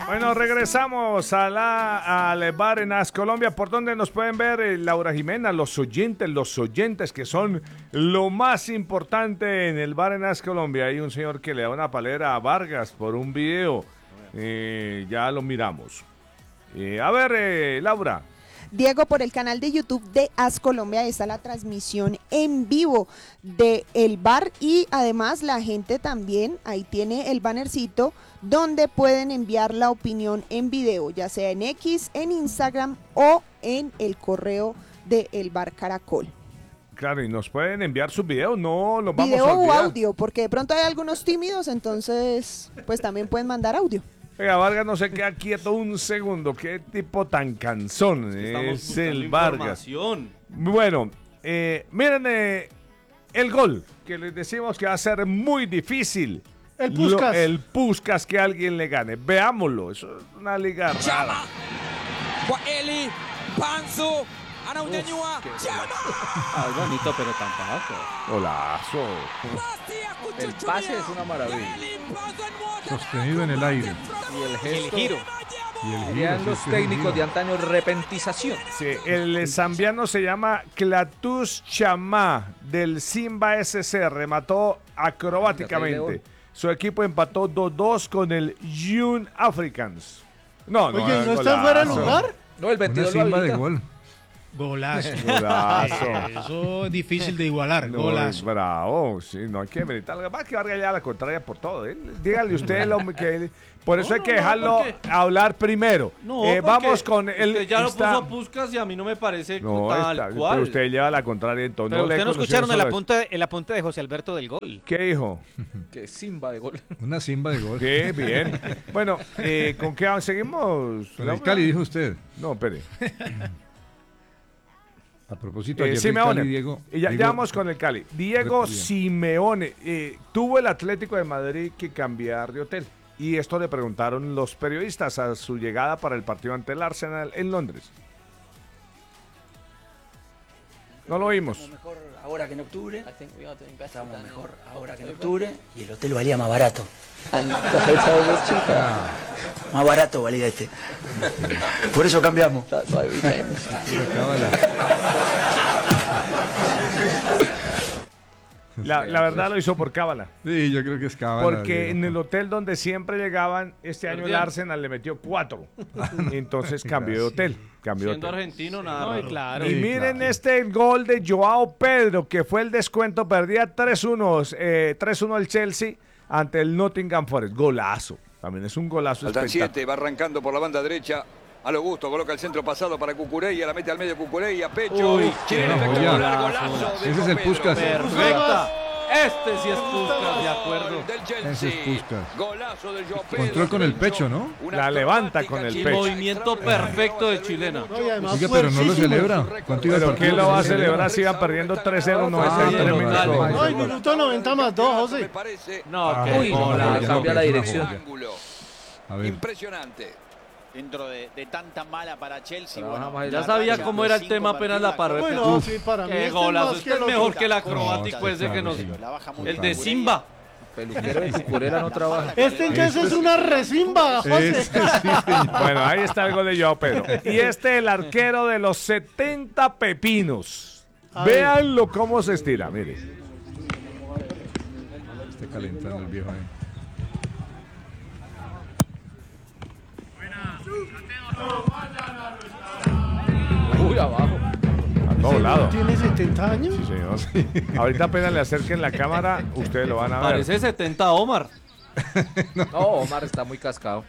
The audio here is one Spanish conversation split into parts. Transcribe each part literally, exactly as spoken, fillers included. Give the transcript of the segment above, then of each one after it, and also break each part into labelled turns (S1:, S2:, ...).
S1: Bueno, regresamos a la, al bar en As Colombia, por donde nos pueden ver eh, Laura Jimena, los oyentes, los oyentes que son lo más importante en el bar en As Colombia. Hay un señor que le da una palera a Vargas por un video, eh, ya lo miramos. Eh, a ver, eh, Laura.
S2: Diego, por el canal de YouTube de As Colombia está la transmisión en vivo de el bar y además la gente también, ahí tiene el bannercito donde pueden enviar la opinión en video, ya sea en X, en Instagram o en el correo de El Bar Caracol.
S1: Claro, y nos pueden enviar sus videos, no los vamos
S2: Video
S1: a olvidar.
S2: o audio, porque de pronto hay algunos tímidos, entonces pues también pueden mandar audio.
S1: Oiga, Vargas no se queda quieto un segundo. Qué tipo tan cansón es el Vargas. Bueno, eh, miren eh, el gol, que les decimos que va a ser muy difícil.
S3: El Puskás.
S1: Lo, el Puskás que alguien le gane. Veámoslo, eso es una liga rara.
S4: Chama, Eli, Panzo, Anaudñua, Chama.
S5: Ah, es bonito, pero tampoco.
S1: Golazo.
S5: El pase es una maravilla.
S3: Sostenido en el aire.
S5: Y el gesto.
S6: El giro.
S3: Y el
S5: Dirían
S3: giro,
S5: los
S3: sí, sí,
S5: técnicos
S3: el
S5: de
S3: giro.
S5: antaño, repentización.
S1: Sí, el zambiano se llama Clatus Chamá del Simba S C. Remató acrobáticamente. Su equipo empató dos dos con el Young Africans. No, no,
S3: Oye, ¿y no está
S1: golazo.
S3: fuera de lugar?
S5: No, el
S3: Una
S5: veintidós lo
S3: simba de
S5: habilita.
S3: gol.
S7: Golazo.
S1: Golazo.
S7: Eso es difícil de igualar.
S1: No,
S7: Golazo.
S1: bravo, sí, no hay que meditar. Además que Vargas ya la contraria por todo. ¿eh? Dígale usted lo que... Por eso
S8: No,
S1: hay que
S8: no, no,
S1: dejarlo
S8: porque-
S1: hablar primero.
S8: No,
S1: Eh,
S8: porque
S1: vamos con el...
S8: usted ya
S1: está-
S8: lo puso Puskás y a mí no me parece
S1: No,
S8: tal
S1: está-
S8: cual.
S1: pero usted lleva la contraria entonces.
S6: Pero
S1: le
S6: ustedes no
S1: conoció
S6: escucharon el
S1: solo
S6: apunte, el apunte de José Alberto del gol.
S1: eso. ¿Qué dijo?
S5: Que simba de gol.
S3: Una simba de gol.
S1: Qué bien. Bueno, eh, ¿con qué seguimos?
S3: Con el Cali, dijo usted.
S1: No, espere.
S3: A propósito,
S1: Eh,
S3: ayer del
S1: Simeone.
S3: Cali, Diego.
S1: Y ya,
S3: Diego-
S1: ya vamos con el Cali. Diego
S3: Bien.
S1: Simeone. eh, tuvo el Atlético de Madrid que cambiar de hotel. Y esto le preguntaron los periodistas a su llegada para el partido ante el Arsenal en Londres. No lo oímos.
S9: Estamos mejor ahora que en octubre. Estamos mejor ahora que en octubre. Y el hotel valía más barato. Más barato valía este. Por eso cambiamos.
S1: La, la verdad lo hizo por cábala.
S3: Sí, yo creo que es cábala.
S1: Porque
S3: Diego.
S1: en el hotel donde siempre llegaban, este año el
S8: Perdían.
S1: Arsenal le metió cuatro. Entonces cambió de hotel. Cambió de
S8: Siendo
S1: hotel.
S8: argentino, nada
S6: No, y
S8: raro.
S6: claro.
S1: Y
S3: Sí,
S1: miren
S3: claro.
S1: este gol de Joao Pedro, que fue el descuento, perdía tres uno, eh, tres uno el Chelsea ante el Nottingham Forest. Golazo, también es un golazo
S10: Faltan
S1: espectacular.
S10: siete, va arrancando por la banda derecha. A lo gusto, coloca el centro pasado para Cucurella, la mete al medio Cucurella, pecho.
S8: Uy,
S10: Chilena
S3: qué
S10: espectacular,
S8: golazo.
S10: golazo de
S3: Ese es
S10: Joao
S3: el
S10: Pedro.
S3: Puskás.
S8: Perfecta. Este sí es Puskás, de acuerdo.
S10: Del Chelsea.
S3: Ese es Puskás.
S10: Golazo del Joao Pedro.
S3: Control con el pecho, ¿no?
S10: Una
S1: La levanta con el
S10: acrobática
S1: pecho.
S8: Movimiento perfecto de chilena.
S3: Oiga, pero no lo celebra. ¿Cuánto iba el
S1: Pero
S3: partido?
S1: ¿quién lo va a
S3: Sí,
S1: celebrar si iban perdiendo tres cero? No,
S3: Ah,
S1: es
S3: no,
S1: tremendo.
S3: no,
S7: No, y minuto noventa más dos, José.
S10: Me parece
S8: No,
S3: Ah,
S8: qué
S3: uy, no,
S8: golazo.
S3: ya
S5: Cambia
S3: no,
S5: la
S3: es una
S5: dirección.
S3: joya.
S10: ángulo.
S3: A ver.
S10: Impresionante.
S6: Dentro de, de tanta mala para Chelsea.
S5: Trabaja
S6: Bueno,
S5: más
S8: Ya
S5: la
S8: sabía
S6: racha
S8: cómo
S6: de
S8: era el
S6: cinco
S8: tema apenas la
S6: partidos,
S8: paró.
S7: Bueno,
S8: Uf,
S7: sí, para mí
S8: qué
S7: este es
S8: golazo.
S7: más
S8: Este
S7: que
S8: es
S7: lo
S8: mejor
S7: que-
S8: que el
S3: No,
S8: acrobático
S3: sí,
S8: ese que
S3: claro,
S8: nos...
S3: sí.
S6: La baja muy
S8: El de
S6: bien.
S8: Simba.
S5: Peluquero de Cucurella no trabaja.
S7: Este entonces es una resimba, José.
S3: Ese sí, señor.
S1: Bueno, ahí está el gol de Joao Pedro. Y este el arquero de los setenta pepinos.
S7: A ver.
S1: Véanlo cómo se estira, mire.
S3: Está calentando el viejo ahí.
S5: Uy, abajo.
S1: A todo lado.
S7: ¿Tiene setenta años?
S1: Sí, señor. Ahorita apenas le acerquen la cámara, ustedes lo van a ver.
S8: Parece setenta Omar.
S5: No, Omar está muy cascado.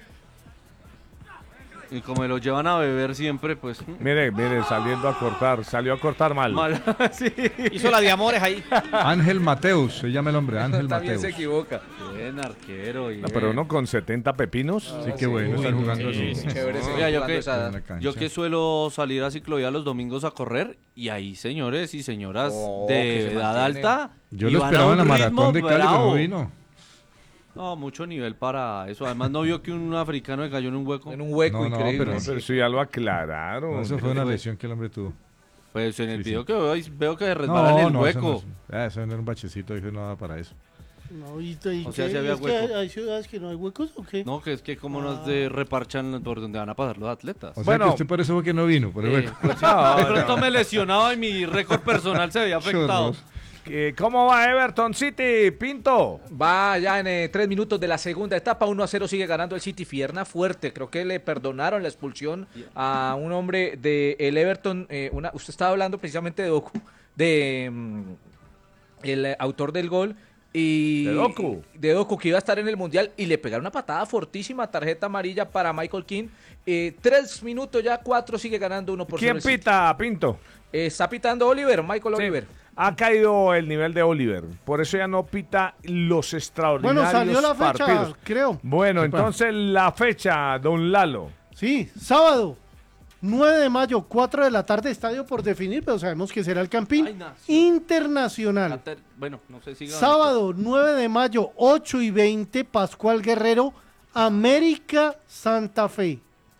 S8: Y como me lo llevan a beber siempre, pues...
S1: Mire, mire, saliendo a cortar, salió a cortar mal.
S8: Mal. Sí.
S6: Hizo la de amores ahí.
S3: Ángel Mateus, se llama el hombre, Ángel
S5: También
S3: Mateus.
S5: se equivoca.
S8: Bien, arquero. Y...
S1: No, pero uno con setenta pepinos.
S3: Sí, qué bueno estar jugando así.
S5: Chévere, seguir
S8: Oiga, yo
S5: jugando
S8: que-
S5: esa edad.
S3: En la cancha.
S8: Yo que suelo salir a ciclovía los domingos a correr, y ahí señores y señoras
S5: Oh, que
S8: de
S5: se
S8: edad
S5: mantienen.
S8: alta.
S3: Yo
S8: y
S3: lo
S8: van a
S3: esperaba en la
S8: un
S3: maratón de
S8: ritmo
S3: Cali, pero
S8: bravo.
S3: no vino.
S8: No, mucho nivel para eso. Además, no vio que un africano le cayó en un hueco.
S5: En un hueco
S3: No, no,
S5: increíble.
S3: pero-
S1: Pero eso ya lo aclararon.
S3: No, eso fue una lesión que el hombre tuvo.
S8: Pues en el
S3: Sí,
S8: video
S3: sí.
S8: que veo, ahí veo que se resbala en el
S3: no,
S8: hueco.
S3: Eso no, es- ah, eso no era un bachecito, eso no daba para eso.
S7: No, y, y
S8: O sea,
S7: qué,
S8: sí había
S7: es que
S8: hueco.
S7: hay, hay ciudades que no hay huecos o qué?
S8: No, que es que como
S7: Ah.
S8: nos de reparchan por donde van a pasar los atletas.
S3: O sea
S1: Bueno.
S3: que usted por eso fue que no vino, por el
S8: Eh,
S3: hueco.
S8: pues,
S1: No,
S8: de pronto
S1: no.
S8: me lesionaba y mi récord personal se había afectado.
S3: Chorros.
S1: Eh, ¿Cómo va Everton City, Pinto?
S5: Va ya en eh, tres minutos de la segunda etapa, uno a cero sigue ganando el City, Fierna fuerte, creo que le perdonaron la expulsión a un hombre del el Everton, eh, una, usted estaba hablando precisamente de Doku, de mm, el eh, autor del gol, y
S1: De Doku.
S5: de Doku, que iba a estar en el Mundial, y le pegaron una patada fortísima, tarjeta amarilla para Michael King, eh, tres minutos ya, cuatro sigue ganando uno por
S1: ¿Quién
S5: cero el City.
S1: pita, Pinto?
S5: Eh, está pitando Oliver, Michael
S1: Sí.
S5: Oliver.
S1: Ha caído el nivel de Oliver, por eso ya no pita los extraordinarios
S7: Bueno, salió la fecha,
S1: partidos.
S7: creo.
S1: Bueno,
S3: Sí, pa.
S1: entonces la fecha, don Lalo.
S7: Sí, sábado, nueve de mayo, cuatro de la tarde, estadio por definir, pero sabemos que será el Campín
S8: Ay, nació.
S7: Internacional.
S8: La ter- Bueno, no sé si...
S7: Sábado, nueve de mayo, ocho y veinte, Pascual Guerrero, América Santa Fe.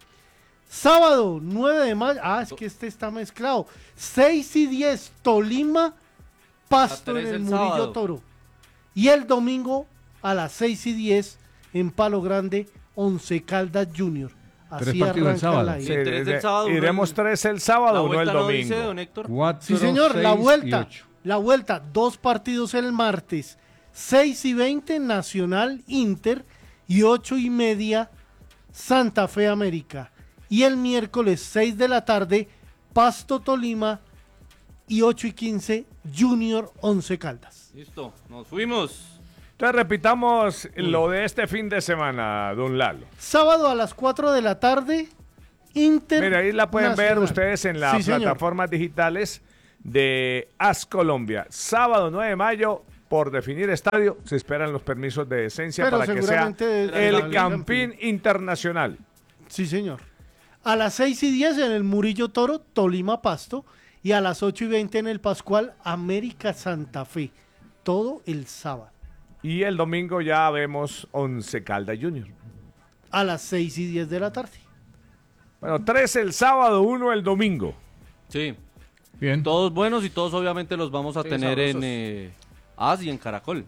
S7: Sábado, nueve de mayo, ah, es que este está mezclado. seis y diez, Tolima, Pasto
S8: A
S7: en
S8: tres
S7: el
S8: el
S7: Murillo
S8: sábado.
S7: Toro. Y el domingo, a las seis y diez, en Palo Grande, Once Caldas Junior.
S3: Tres
S7: Así
S3: partidos el
S7: arranca
S3: sábado.
S7: la
S8: Sí,
S7: ida.
S8: tres
S1: de-
S8: del sábado, uno
S1: iremos
S8: el-
S1: tres el
S8: La
S1: sábado, uno el
S8: vuelta no
S1: domingo.
S8: dice, don Héctor.
S3: Cuatro,
S7: Sí, señor, la
S3: seis y
S7: vuelta.
S3: ocho.
S7: La vuelta, dos partidos el martes, seis y veinte Nacional Inter y ocho y media Santa Fe América. Y el miércoles seis de la tarde, Pasto Tolima y ocho y quince Junior Once Caldas.
S8: Listo, nos fuimos.
S1: Entonces repitamos lo de este fin de semana, don Lalo.
S7: Sábado a las cuatro de la tarde, Inter.
S1: Mira, ahí la pueden ver
S7: Nacional.
S1: ustedes en las
S7: Sí, señor.
S1: plataformas digitales de As Colombia. Sábado nueve de mayo, por definir estadio, se esperan los permisos de decencia
S7: Pero
S1: para que sea
S7: seguramente
S1: el
S7: el
S1: Campín Internacional.
S7: Sí, señor. A las seis y diez en el Murillo Toro, Tolima Pasto. Y a las ocho y veinte en el Pascual, América Santa Fe. Todo el sábado.
S1: Y el domingo ya vemos Once Caldas Junior.
S7: A las seis y diez de la tarde.
S1: Bueno, tres el sábado, uno el domingo.
S8: Sí,
S3: Bien.
S8: todos buenos y todos obviamente los vamos a
S5: Sí,
S8: tener
S5: sabrosos.
S8: en eh, As y en Caracol.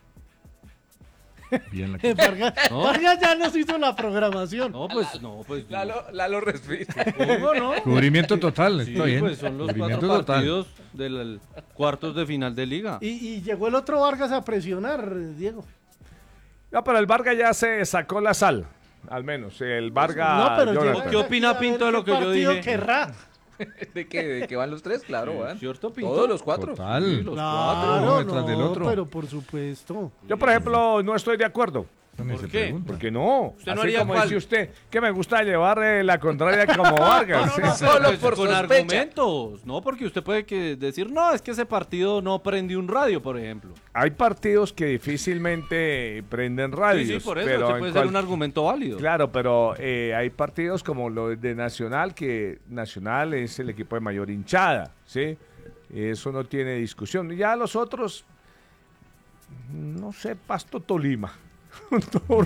S3: Bien la
S7: Eh, Vargas,
S8: ¿No?
S7: Vargas ya nos hizo la programación.
S8: No, pues, no, pues...
S5: Lalo, Lalo respira.
S8: ¿Cómo no?
S3: Cubrimiento total,
S8: Sí,
S3: está bien.
S8: pues son los
S3: Cubrimiento
S8: cuatro
S3: total.
S8: partidos del cuartos de final de liga.
S7: Y, y llegó el otro Vargas a presionar, Diego.
S1: No, pero el Vargas ya se sacó la sal, al menos. El Vargas.
S7: No, pero
S1: Jonathan.
S7: llegó
S8: ¿Qué opina
S7: aquí a ver
S8: Pinto de
S7: qué
S8: lo que yo
S7: partido
S8: dije?
S7: querrá.
S5: ¿De qué? ¿De que van los tres? Claro, van.
S8: ¿Cierto, Pinto?
S5: Todos los cuatro.
S3: Total.
S8: Sí, los
S7: Claro,
S3: uno detrás del
S7: no,
S3: otro.
S7: pero por supuesto.
S1: Yo, por ejemplo, no estoy de acuerdo.
S3: Eso ni
S8: ¿Por
S3: se
S8: qué?
S3: pregunta.
S1: ¿Por qué no?
S8: ¿Usted no
S1: Así
S8: haría
S1: como
S8: cuál?
S1: dice usted, que me gusta llevar eh, la contraria como Vargas.
S8: No, no,
S1: Sí.
S8: pero
S5: Solo
S8: pues
S5: por
S8: con
S5: sospecha.
S8: argumentos, no porque usted puede que decir, no, es que ese partido no prende un radio, por ejemplo.
S1: Hay partidos que difícilmente prenden radios.
S8: sí, sí, por eso,
S1: pero
S8: ese
S1: en
S8: puede ser
S1: cual-
S8: un argumento válido.
S1: Claro, pero eh, hay partidos como los de Nacional, que Nacional es el equipo de mayor hinchada, ¿sí? Eso no tiene discusión. Ya los otros, no sé, Pasto Tolima. Todo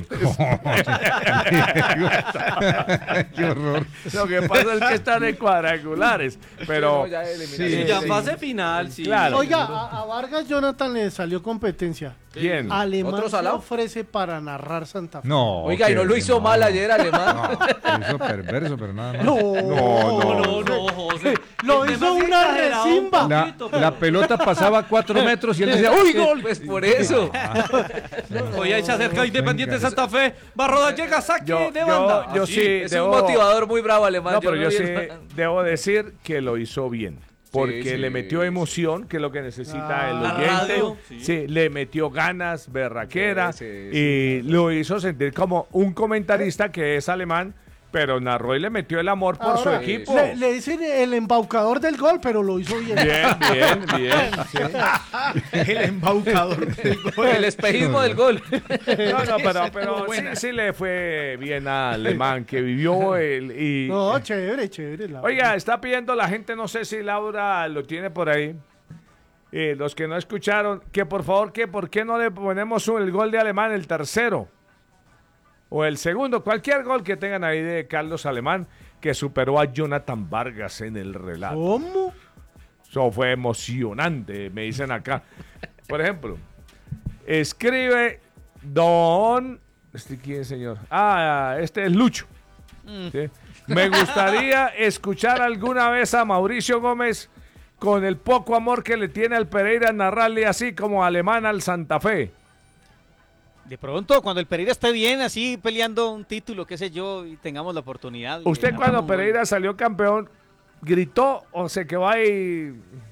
S3: Qué horror.
S1: Lo que pasa es que están en cuadrangulares, pero
S5: No, ya eliminaron.
S8: Sí,
S3: Sí,
S8: ya en
S3: sí.
S8: fase final, sí.
S1: Claro.
S7: Oiga, a, a Vargas Jonathan le salió competencia.
S1: ¿quién?
S7: Alemán
S5: ¿Otro
S7: se
S5: salado?
S7: ofrece para narrar Santa Fe.
S3: No.
S5: Oiga, y no
S3: qué-
S5: lo hizo mal ayer, Alemán.
S3: No, lo hizo perverso, pero nada más.
S7: No,
S1: No,
S8: No, no, José.
S7: Lo
S8: Es
S7: hizo
S8: demasiado
S7: una
S8: exagerado un
S7: resimba.
S3: La,
S8: poquito,
S3: la
S8: pero-
S3: pelota pasaba cuatro metros y él decía, ¡uy, gol!
S5: Pues por eso.
S8: Hoy ahí se acerca Independiente Santa Fe. Barroda llega, saque
S1: Yo-
S8: de
S1: yo-
S8: banda.
S1: yo
S8: Así.
S1: sí
S5: Es
S1: debo-
S5: un motivador muy bravo, Alemán.
S1: No, pero yo
S5: vi
S1: sí
S5: el-
S1: debo decir que lo hizo bien. Porque
S5: Sí, sí,
S1: le metió
S5: sí.
S1: emoción, que es lo que necesita
S7: Ah.
S1: el
S8: La
S1: oyente.
S8: radio,
S1: Sí.
S8: sí.
S1: le metió ganas, berraquera.
S5: Sí, sí,
S1: y lo hizo sentir como un comentarista que es alemán, pero narró y le metió el amor por
S7: Ahora,
S1: su equipo.
S7: Le, le dicen el embaucador del gol, pero lo hizo bien.
S1: Bien, bien, bien. sí.
S6: El embaucador del gol.
S5: El espejismo del gol.
S1: No, no, pero, pero sí, sí le fue bien a Alemán, que vivió el... Y,
S7: No, chévere, chévere. la
S1: Oiga, está pidiendo la gente, no sé si Laura lo tiene por ahí, eh, los que no escucharon, que por favor, que por qué no le ponemos un- el gol de Alemán, el tercero, o el segundo, cualquier gol que tengan ahí de Carlos Alemán, que superó a Jonathan Vargas en el relato.
S7: ¿Cómo?
S1: Eso fue emocionante, me dicen acá. Por ejemplo, Escribe Don... ¿Este quién, señor? Ah, este es Lucho.
S11: Mm.
S1: ¿Sí? Me gustaría escuchar alguna vez a Mauricio Gómez con el poco amor que le tiene al Pereira narrarle así como alemán al Santa Fe.
S11: De pronto, cuando el Pereira esté bien, así peleando un título, qué sé yo, y tengamos la oportunidad.
S1: ¿Usted
S11: eh,
S1: cuando
S11: muy
S1: Pereira
S11: bueno.
S1: salió campeón, gritó o se quedó ahí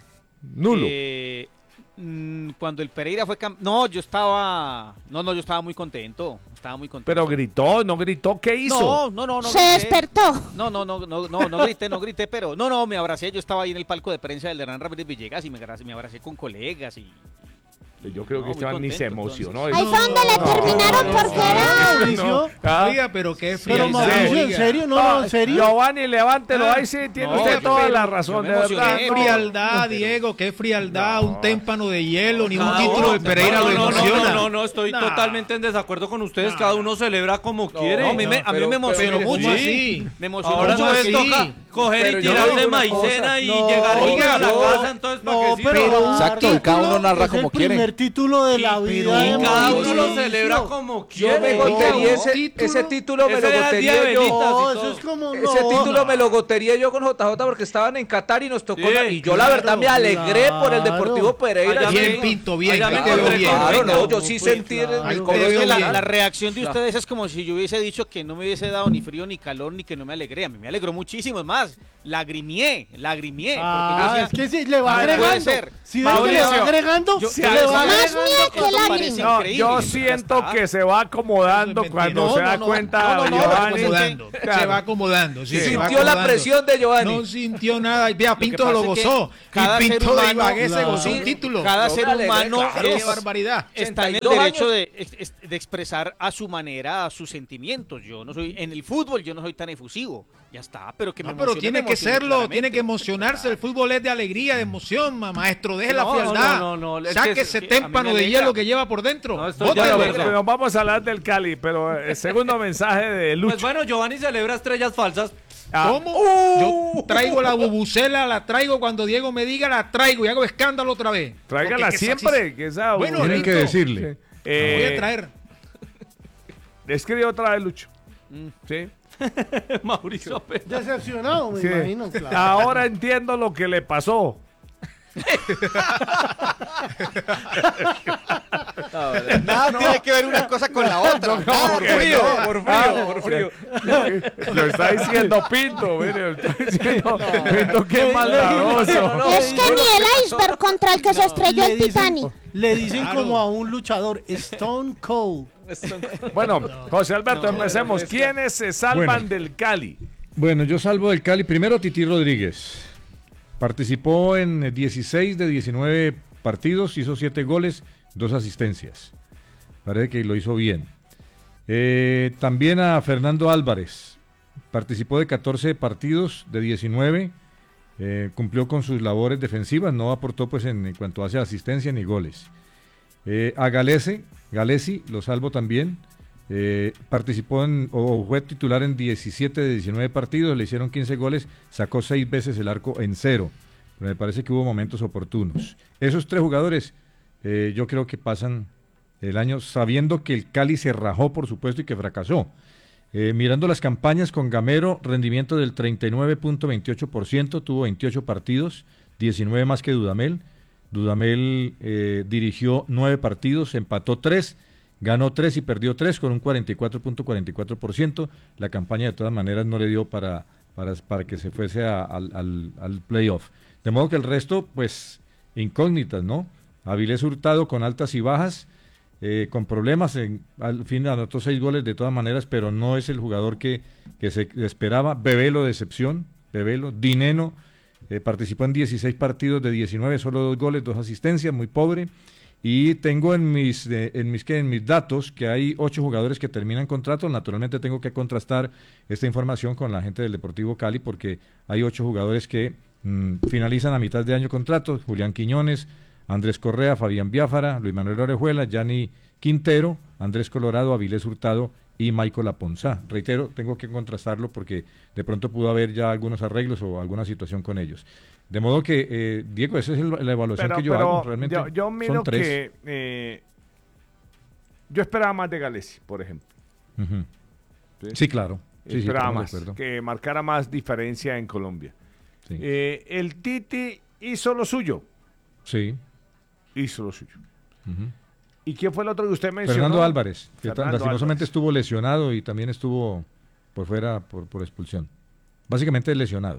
S1: nulo?
S11: Eh, mm, cuando el Pereira fue campeón... No, yo estaba... No, no, yo estaba muy contento. Estaba muy contento.
S1: Pero gritó, no gritó, ¿qué hizo?
S11: No, no, no, no.
S2: Se
S11: grité.
S2: despertó.
S11: No, no, no, no, no, no grité, no grité, pero no, no, me abracé. Yo estaba ahí en el palco de prensa del Hernán Ramírez Villegas y me abracé, me abracé con colegas y...
S1: Yo creo
S11: No,
S1: que
S11: muy
S1: Esteban ni se
S11: contento,
S1: emocionó.
S2: Ahí fue donde le terminaron porque era...
S7: Mauricio,
S1: Ah.
S6: Oiga, pero qué
S7: pero
S6: frialdad,
S7: Mauricio, ¿en
S6: oiga.
S7: serio? No, no, ¿en serio?
S1: Giovanni, levántelo,
S6: Ah.
S1: ahí sí tiene
S11: No,
S1: usted
S11: yo-
S1: toda
S11: pero
S1: la
S11: yo
S1: razón,
S11: me
S1: de verdad.
S11: emocioné,
S6: Qué
S11: no.
S6: frialdad, Diego, qué frialdad. Un témpano de hielo, ni un
S8: Cada
S6: título
S8: uno-
S6: de Pereira
S8: no,
S6: lo
S8: no, no,
S6: emociona.
S8: No, no, no, estoy
S6: Nah.
S8: totalmente en desacuerdo con ustedes. Cada uno celebra como quiere.
S11: No, a mí me, a mí
S10: pero-
S11: me emocionó
S10: pero-
S11: mucho.
S6: ¿cómo
S11: Sí.
S6: así?
S11: Me emocionó
S8: Ahora
S11: mucho.
S8: no les
S6: sí.
S8: toca coger
S10: Pero
S8: y
S10: yo
S8: tirarle
S10: digo una
S8: maicena
S10: cosa.
S8: y
S7: No,
S8: llegar
S6: oiga,
S8: a la
S6: no,
S8: casa, entonces ¿para
S7: No,
S8: qué
S7: pero
S8: sirve?
S10: Exacto, y cada uno narra
S7: es
S10: como
S7: el
S10: quiere.
S7: primer título de la
S8: Y-
S7: vida de
S8: y cada uno
S7: Mauricio.
S8: lo celebra como
S5: Yo me
S8: quiere.
S5: gotería
S6: no,
S5: ese
S6: título.
S5: ese título, me
S8: Ese
S5: lo
S8: era el día
S5: gotería
S8: de
S5: yo.
S8: velitas.
S7: No,
S8: y
S7: eso
S8: todo.
S7: es como...
S5: Ese
S7: no,
S5: título
S7: no.
S5: me lo gotería yo con J J porque estaban en Qatar y nos tocó.
S8: Sí,
S5: la- y yo la
S7: claro,
S5: verdad me alegré por el
S7: claro.
S5: Deportivo Pereira.
S8: Allá
S6: Bien,
S8: me-
S6: Pinto, bien.
S8: allá
S6: ahí
S8: me
S6: te veo
S8: encontré
S6: bien.
S8: con-
S5: Claro,
S8: Venga,
S5: no, yo
S7: no,
S5: sí
S7: pues,
S5: sentí
S7: claro.
S5: el
S6: Ahí
S5: color
S6: te
S11: Es
S6: veo
S11: que
S5: de
S11: la,
S6: bien.
S11: la reacción de ustedes es como si yo hubiese dicho que no me hubiese dado ni frío ni calor ni que no me alegré. A mí me alegró muchísimo. Es más, lagrimié, lagrimié.
S7: Ah,
S11: porque yo
S7: es que sí, le va
S11: no puede
S7: agregando.
S11: ser.
S7: Si ve que le
S1: Mauricio,
S7: va agregando,
S11: yo-
S7: se
S11: yo-
S7: le va
S11: Más
S7: agregando.
S2: mía que
S11: esto
S2: lágrima.
S11: parece
S1: No,
S11: increíble,
S1: yo
S11: ya
S1: siento
S11: está.
S1: que se va acomodando
S6: Eso es
S1: cuando
S6: mentira.
S1: se
S7: No,
S1: da
S7: no, no.
S1: cuenta
S11: No, no, no,
S6: Se va
S1: Giovanni.
S6: acomodando,
S1: Claro.
S6: se va acomodando. Sí, se va
S5: Sintió la
S6: acomodando.
S5: presión de Giovanni.
S6: No sintió nada. Y vea, Pinto
S11: pasa
S6: lo
S11: es que
S6: gozó.
S11: cada
S6: Y
S11: ser
S6: Pinto de
S11: humano-
S6: Ibagué se
S7: Claro.
S6: gozó un
S11: Sí,
S6: título.
S11: cada
S5: Yo
S11: ser
S5: me alegré,
S11: humano
S5: claro,
S11: es-
S6: Qué barbaridad.
S11: está en el
S5: ochenta y dos
S11: derecho
S5: años.
S11: de, ex- de expresar a su manera sus sentimientos. Yo no soy en el fútbol, yo no soy tan efusivo. Ya está, pero que me
S6: No, pero
S11: emocione,
S6: tiene
S11: me
S6: que
S11: emocione
S6: serlo,
S11: claramente.
S6: tiene que emocionarse. El fútbol es de alegría, de emoción, ma- maestro. Deje la
S8: No,
S6: frialdad.
S8: no, no, no, es
S6: Saque
S8: que-
S6: ese
S11: es que a mí
S6: témpano
S11: me
S6: de
S11: alegra.
S6: hielo que lleva por dentro.
S8: No, estoy de
S6: Bótelo.
S8: acuerdo.
S1: Pero nos vamos a hablar del Cali, pero el segundo mensaje de Lucho.
S8: Pues bueno, Giovanni celebra estrellas falsas.
S1: Ah,
S6: ¿Cómo? Yo traigo la bubucela, la traigo cuando Diego me diga, la traigo y hago escándalo otra vez.
S1: Tráigala
S6: Porque que esa
S1: siempre.
S6: sí-
S1: Que esa,
S6: Bueno,
S3: Tienen que
S6: listo.
S3: decirle.
S1: Eh,
S6: Voy a traer.
S1: Escribe otra vez, Lucho. ¿Sí?
S8: Mauricio Pérez.
S7: Decepcionado, me
S1: Sí.
S7: imagino, claro.
S1: Ahora entiendo lo que le pasó.
S11: Nada tiene que ver una cosa con la otra.
S1: ¿Cómo que
S5: frío,
S1: no?
S5: por frío,
S1: Ah,
S5: por frío.
S1: Lo está diciendo Pinto, mire, lo está diciendo Pinto, qué maldadoso.
S2: Es que ni el iceberg contra el que se estrelló
S7: Le
S2: el
S7: dicen-
S2: Titanic.
S7: Le dicen como a un luchador, Stone Cold.
S1: Bueno, José Alberto, empecemos. ¿Quiénes se salvan
S3: Bueno.
S1: del Cali?
S3: Bueno, yo salvo del Cali. Primero, Titi Rodríguez. Participó en dieciséis de diecinueve partidos, hizo siete goles, dos asistencias. Parece que lo hizo bien. Eh, también a Fernando Álvarez. Participó de catorce partidos de diecinueve. eh, cumplió con sus labores defensivas, no aportó pues en, en cuanto hace asistencia ni goles. Eh, a Galese, Galesi, lo salvo también. Eh, participó en, o fue titular en diecisiete de diecinueve partidos, le hicieron quince goles, sacó seis veces el arco en cero. Pero me parece que hubo momentos oportunos. Esos tres jugadores, eh, yo creo que pasan el año sabiendo que el Cali se rajó, por supuesto, y que fracasó. Eh, mirando las campañas con Gamero, rendimiento del treinta y nueve punto veintiocho por ciento, tuvo veintiocho partidos, diecinueve más que Dudamel. Dudamel eh, dirigió nueve partidos, empató tres, ganó tres y perdió tres con un cuarenta y cuatro punto cuarenta y cuatro por ciento. La campaña de todas maneras no le dio para, para, para que se fuese a- al, al, al playoff. De modo que el resto, pues, incógnitas, ¿no? Avilés Hurtado con altas y bajas, eh, con problemas, en, al fin anotó seis goles de todas maneras, pero no es el jugador que, que se esperaba. Bebelo, decepción, Bebelo. Dineno, eh, participó en dieciséis partidos de diecinueve, solo dos goles, dos asistencias, muy pobre. Y tengo en mis, eh, en mis, ¿qué? en mis datos que hay ocho jugadores que terminan contratos. Naturalmente tengo que contrastar esta información con la gente del Deportivo Cali porque hay ocho jugadores que mm, finalizan a mitad de año contratos. Julián Quiñones, Andrés Correa, Fabián Biafara, Luis Manuel Orejuela, Yanni Quintero, Andrés Colorado, Avilés Hurtado y Michael Aponzá. Reitero, tengo que contrastarlo porque de pronto pudo haber ya algunos arreglos o alguna situación con ellos. De modo que, eh, Diego, esa es el- la evaluación
S1: Pero,
S3: que yo
S1: pero
S3: hago. Realmente
S1: yo, yo miro
S3: son tres.
S1: que eh, Yo esperaba más de Galesi, por ejemplo.
S3: Uh-huh. ¿Sí? Sí, claro. Sí,
S1: esperaba
S3: sí,
S1: más, que marcara más diferencia en Colombia.
S3: Sí.
S1: Eh, el Titi hizo lo suyo.
S3: Sí.
S1: Hizo lo suyo.
S3: Uh-huh.
S1: ¿Y quién fue el otro que usted mencionó?
S3: Fernando Álvarez, que
S1: Fernando
S3: lastimosamente
S1: Álvarez.
S3: estuvo lesionado y también estuvo por fuera por, por expulsión. Básicamente lesionado.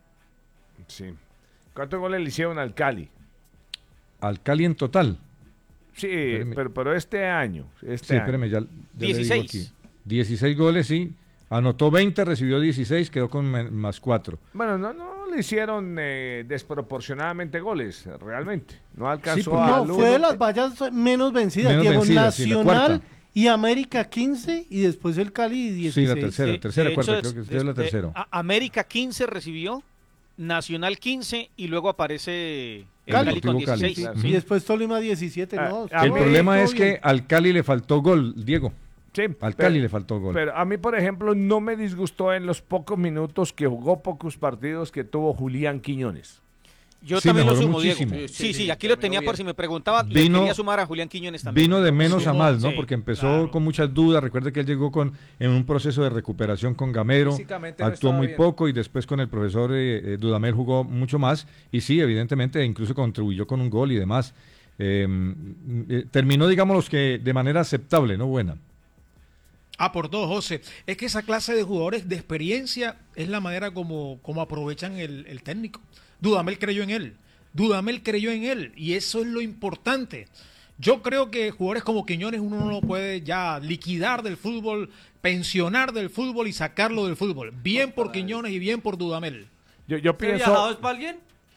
S1: Sí. ¿Cuántos goles le hicieron al Cali?
S3: Al Cali en total.
S1: Sí, pero, pero este año. Este
S3: sí,
S1: año.
S3: espérame, ya, ya
S11: dieciséis.
S3: le digo aquí. dieciséis goles, sí. Anotó veinte, recibió dieciséis, quedó con men- más cuatro.
S1: Bueno, no, no le hicieron eh, desproporcionadamente goles, realmente. No alcanzó
S3: Sí,
S1: a...
S7: No, fue de las vallas menos vencidas.
S3: Menos
S7: Diego,
S3: vencidas, sí, la
S7: Nacional
S3: cuarta.
S7: y América quince y después el Cali dieciséis.
S3: Sí, la tercera,
S11: De-
S3: tercera,
S11: de
S3: cuarta,
S11: hecho,
S3: creo que
S11: es-
S3: es la
S11: de-
S3: tercera.
S11: a- América quince recibió, Nacional quince y luego aparece el
S7: Cali.
S11: Cali con
S3: Deportivo Cali,
S11: dieciséis.
S3: sí.
S7: Y después Tolima diecisiete.
S1: Ah,
S7: No,
S1: a
S3: El
S1: mí
S3: problema
S7: todo
S3: es
S7: bien.
S3: que al Cali le faltó gol, Diego.
S1: Sí,
S3: Al
S1: pero-
S3: Cali le faltó gol.
S1: Pero a mí, por ejemplo, no me disgustó en los pocos minutos que jugó, pocos partidos que tuvo Julián Quiñones.
S11: Yo
S3: Sí,
S11: también lo
S3: mejoró
S11: sumo,
S3: muchísimo.
S11: Diego.
S1: Sí,
S11: Sí, sí,
S1: sí,
S11: aquí lo
S1: terminó
S11: tenía por
S1: bien.
S11: si me preguntaba, le
S3: Vino-
S11: quería sumar a Julián Quiñones también.
S3: Vino de menos a más, ¿no?
S11: Sí,
S3: Porque empezó
S7: claro.
S3: con muchas dudas. Recuerde que él llegó con en un proceso de recuperación con Gamero,
S5: Físicamente no
S3: actuó
S5: estaba
S3: muy
S5: bien.
S3: poco y después con el profesor eh, eh, Dudamel jugó mucho más y sí, evidentemente incluso contribuyó con un gol y demás. Eh, eh, terminó, digamos, los que de manera aceptable, no buena.
S6: Ah, por dos, José. Es que esa clase de jugadores de experiencia es la manera como, como aprovechan el, el técnico. Dudamel creyó en él. Dudamel creyó en él. Y eso es lo importante. Yo creo que jugadores como Quiñones uno no lo puede ya liquidar del fútbol, pensionar del fútbol y sacarlo del fútbol. Bien por Quiñones y bien por Dudamel.
S1: Yo, yo
S8: ¿Qué viajado
S1: pienso...
S8: es para alguien?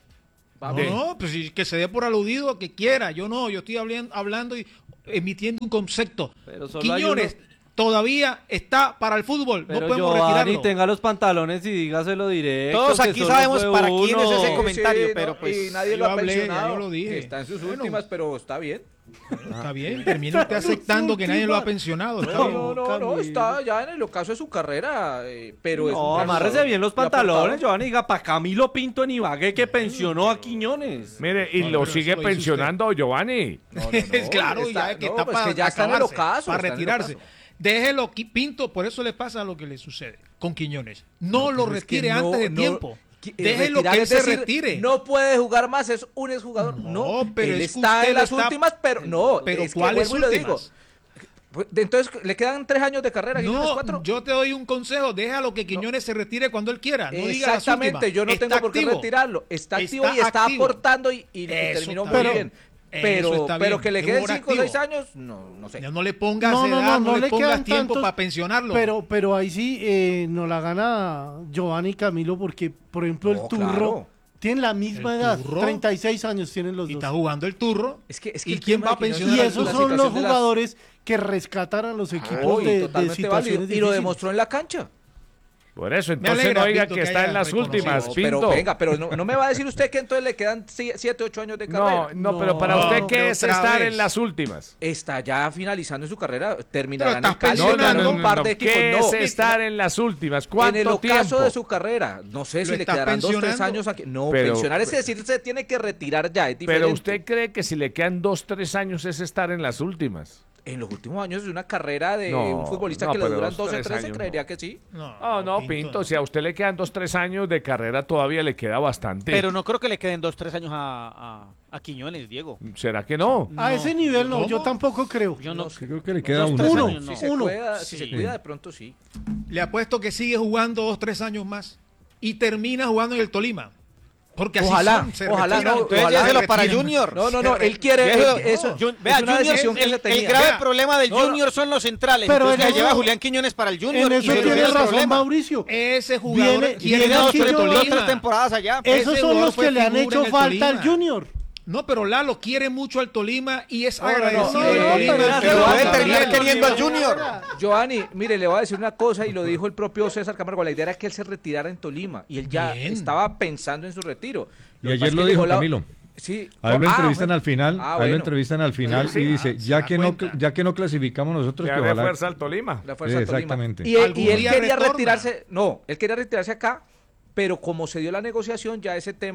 S6: No, no, pues sí, que se dé por aludido que quiera. Yo no, yo estoy hablan- hablando y emitiendo un concepto.
S8: Pero solo hay
S6: Quiñones
S8: uno-
S6: todavía está para el fútbol. No
S8: Pero
S6: podemos
S8: Giovanni,
S6: retirarlo.
S8: tenga los pantalones y dígaselo directo.
S11: Todos
S8: que
S11: aquí
S8: solo
S11: sabemos
S8: fue
S11: para quién es
S8: uno.
S11: ese comentario,
S5: Sí,
S11: pero
S5: no,
S11: pues...
S5: y nadie
S6: yo
S5: lo ha
S6: hablé, ya
S5: pensionado.
S6: yo lo dije.
S5: Que está en sus
S6: Bueno.
S5: últimas, pero está bien.
S6: Está bien, termina usted aceptando que nadie lo ha pensionado. Está
S5: No,
S6: bien.
S5: no, no, no, está ya en el ocaso de su carrera, eh, pero es
S8: No,
S5: un
S8: amárrese
S5: jugador
S8: bien los
S5: que ha
S8: pantalones,
S5: aportado.
S8: Giovanni. Diga, para Camilo Pinto en Ibagué que pensionó a Quiñones.
S1: Mire, y
S6: No,
S1: lo
S6: pero
S1: sigue
S6: eso lo hizo
S1: pensionando Giovanni.
S5: No, no, no,
S6: Es claro,
S5: está-
S6: ya que
S5: no,
S6: está
S5: pues
S6: para
S5: que ya está en el
S6: acabarse,
S5: ocaso,
S6: para
S5: está en el
S6: retirarse.
S5: ocaso.
S6: Déjelo, Qui- Pinto, por eso le pasa lo que le sucede con Quiñones. No, lo
S5: pero es que
S6: retire
S5: no,
S6: antes de
S5: no,
S6: tiempo.
S5: qui-
S6: Déjelo
S5: retirar
S6: que él
S5: es
S6: se
S5: decir,
S6: retire.
S5: No puede jugar más, es un exjugador. No,
S6: No, pero
S5: él
S6: es que
S5: está
S6: usted
S5: en las
S6: está-
S5: últimas, pero no.
S6: Pero
S5: es que
S6: ¿cuáles
S5: vuelvo y lo digo.
S6: últimas?
S5: Pues, Entonces, ¿le quedan tres años de carrera? Quiñones,
S6: No,
S5: cuatro?
S6: yo te doy un consejo. Déjalo que Quiñones se retire cuando él quiera. No diga las
S5: Exactamente,
S6: últimas.
S5: yo no
S6: Está
S5: tengo por qué
S6: activo.
S5: retirarlo. Está activo
S6: Está
S5: y está
S6: activo.
S5: aportando y, y
S6: Eso
S5: terminó
S6: está
S5: muy
S6: bien.
S5: bien.
S6: Eso
S5: Pero,
S6: está
S5: pero
S6: bien.
S5: que le
S6: Es
S5: queden
S6: jugador
S5: cinco o seis
S6: activo.
S5: años, no, no sé.
S6: Ya no le pongas
S7: No, no,
S6: edad,
S7: no,
S6: no,
S7: no
S6: le
S7: le
S6: pongas
S7: quedan
S6: tiempo
S7: tantos,
S6: para pensionarlo.
S7: Pero, pero ahí sí eh, nos la gana Giovanni Camilo porque, por ejemplo,
S5: No,
S7: el Turro
S5: claro.
S7: tiene la misma
S6: ¿El
S7: edad,
S6: Turro?
S7: treinta y seis años tienen los
S6: y
S7: dos.
S6: está jugando el turro.
S5: Es que, es que
S6: ¿Y
S5: el
S6: quién
S5: tema
S6: va a
S5: de Quiñones
S6: pensionar
S7: Y
S6: la-
S5: es
S7: esos
S5: la
S7: son los
S5: situación de las-
S7: jugadores que rescatan a los equipos
S5: Uy,
S7: de, de
S5: totalmente
S7: situaciones
S5: válido. Y lo
S7: difíciles.
S5: demostró en la cancha.
S1: Por eso, entonces
S6: alegra,
S1: no diga
S6: Pinto,
S1: que
S6: que
S1: está
S6: haya
S1: en las
S6: reconocido.
S1: últimas,
S5: No,
S1: Pinto.
S5: pero venga, pero no, no me va a decir usted que entonces le quedan siete, ocho años de
S1: No,
S5: carrera.
S1: no, pero para
S6: No,
S1: usted, ¿qué
S6: pero
S1: es
S6: otra
S1: estar
S6: vez.
S1: en las últimas?
S5: Está ya finalizando su carrera, terminará en
S6: Pero
S5: el Cali,
S6: estás
S5: ganando
S6: pensionando.
S5: un par de equipos.
S1: ¿Qué
S5: No,
S1: es estar en las últimas? ¿Cuánto
S5: en el ocaso
S1: tiempo?
S5: de su carrera, no sé
S6: Lo
S5: si le
S6: estás
S5: quedarán dos, tres
S6: pensionando.
S5: años aquí. No,
S1: Pero-
S5: pensionar es decir, se tiene que retirar ya, es diferente.
S1: Pero usted cree que si le quedan dos, tres años es estar en las últimas.
S5: En los últimos años de una carrera de
S1: No,
S5: un futbolista
S1: no,
S5: que le
S1: pero
S5: duran
S1: dos,
S5: doce,
S1: tres
S5: trece,
S1: años,
S5: creería
S1: no.
S5: que sí.
S6: No,
S1: Oh, no, Pinto, si a usted le quedan dos, tres años de carrera, todavía le queda bastante.
S11: Pero no creo que le queden dos, tres años a, a, a Quiñones, Diego.
S1: ¿Será que no?
S7: A
S11: No.
S7: ese nivel no,
S6: ¿Cómo?
S7: yo tampoco creo.
S11: Yo no,
S3: Creo que le queda
S11: dos,
S3: uno.
S11: tres
S7: Uno.
S11: años no.
S5: Si se
S7: Uno.
S5: cuida, si
S11: Sí.
S5: se cuida de pronto sí.
S6: Le apuesto que sigue jugando dos, tres años más y termina jugando en el Tolima. Porque así
S5: Ojalá,
S6: son, se
S5: ojalá,
S6: retiran.
S5: no,
S11: Entonces
S5: ojalá
S11: déjelo
S6: se
S11: para
S6: retiran.
S11: Junior.
S5: No, no, no,
S6: Se
S5: él quiere,
S11: Déjelo-
S5: él- eso,
S11: Jun-
S5: es
S11: Vea,
S5: una
S11: Junior,
S5: decisión que
S11: el,
S5: se
S11: el
S5: tenía.
S11: grave
S6: Vea.
S11: problema del
S5: No, no.
S11: Junior son los centrales.
S7: Pero
S11: Entonces
S7: en
S11: le lleva
S7: eso-
S11: a Julián Quiñones para el Junior.
S7: En
S11: y
S7: eso
S11: se
S7: tiene
S11: resuelve el
S7: razón
S11: problema.
S7: Mauricio.
S6: Ese jugador
S7: Viene-
S6: quiere
S7: viene
S6: dos,
S7: aquí
S6: tres
S7: yo-
S11: Dos,
S6: Tolima.
S11: tres temporadas allá.
S6: Ese
S7: Esos son
S6: jugador
S7: los
S6: fue
S7: que le han
S6: figura en
S7: hecho
S6: el
S7: falta al
S6: Tolima.
S7: Junior.
S6: No, pero Lalo quiere mucho al Tolima y es
S5: No, no, no,
S6: agradecido.
S5: no,
S6: al
S5: no,
S6: Tolima.
S5: pero-
S11: Pero
S5: no,
S11: puede
S5: no,
S11: terminar
S5: no,
S11: queriendo al
S5: no,
S11: Junior.
S5: Giovanni, mire, le voy a decir una cosa y lo dijo el propio César Camargo. La idea era que él se retirara en Tolima y él ya
S6: Bien.
S5: estaba pensando en su retiro.
S3: Y
S5: que
S3: ayer
S5: pasa es
S3: lo
S5: que
S3: dijo
S5: llegó la-
S3: Camilo.
S5: Sí.
S3: A él lo
S5: Ah,
S3: entrevistan
S5: bueno.
S3: al final,
S5: Ah,
S3: a él
S5: bueno.
S3: lo entrevistan al final
S1: Sí,
S3: y
S1: sí,
S3: dice,
S6: se
S3: ya
S6: da
S3: que no
S6: cuenta.
S3: ya que no clasificamos nosotros,
S1: Que
S3: que
S1: de
S3: ojalá-
S1: fuerza al Tolima.
S5: La fuerza del Tolima.
S3: Exactamente.
S5: Y él,
S6: Algún
S5: y él
S6: día
S5: quería
S6: retorna.
S5: retirarse, no, él quería retirarse acá, pero como se dio la negociación, ya ese tema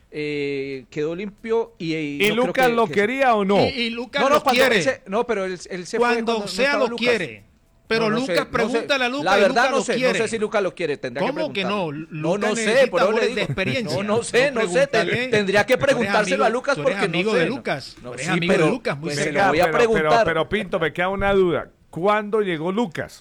S5: eh, quedó limpio y...
S1: ¿Y,
S5: no creo
S1: Lucas
S5: que-
S1: lo
S5: que-
S1: quería o no?
S6: Y, y Lucas
S5: No, no,
S6: lo
S5: cuando
S6: quiere.
S5: él se- no, pero él, él se fue
S6: cuando
S5: no
S6: sea
S5: estaba
S6: lo
S5: Lucas.
S6: quiere. Pero
S5: No, no
S6: Lucas,
S5: sé, no sé.
S6: pregúntale a Lucas.
S5: La
S6: y
S5: verdad
S6: Lucas
S5: no
S6: lo
S5: sé,
S6: quiere.
S5: no sé si Lucas lo quiere, tendría que
S6: ¿Cómo que
S5: preguntarle.
S6: no?
S5: No, no
S6: Lucas
S5: sé,
S6: necesita
S5: por eso le
S6: goles
S5: digo.
S6: de experiencia.
S5: No, no sé, no sé, te-
S6: Pregúntale.
S5: tendría que
S6: Tú eres
S5: preguntárselo a
S6: amigo-
S5: Lucas
S6: tú eres
S5: porque
S6: amigo
S5: no
S6: de
S5: sé.
S6: Lucas.
S5: No,
S6: Tú eres
S5: sí,
S6: amigo
S5: pero,
S6: de Lucas, muy
S5: pues, se
S6: cerca.
S5: lo voy a
S1: pero,
S5: preguntar.
S1: Pero, pero, Pinto, me queda una duda. ¿Cuándo llegó Lucas?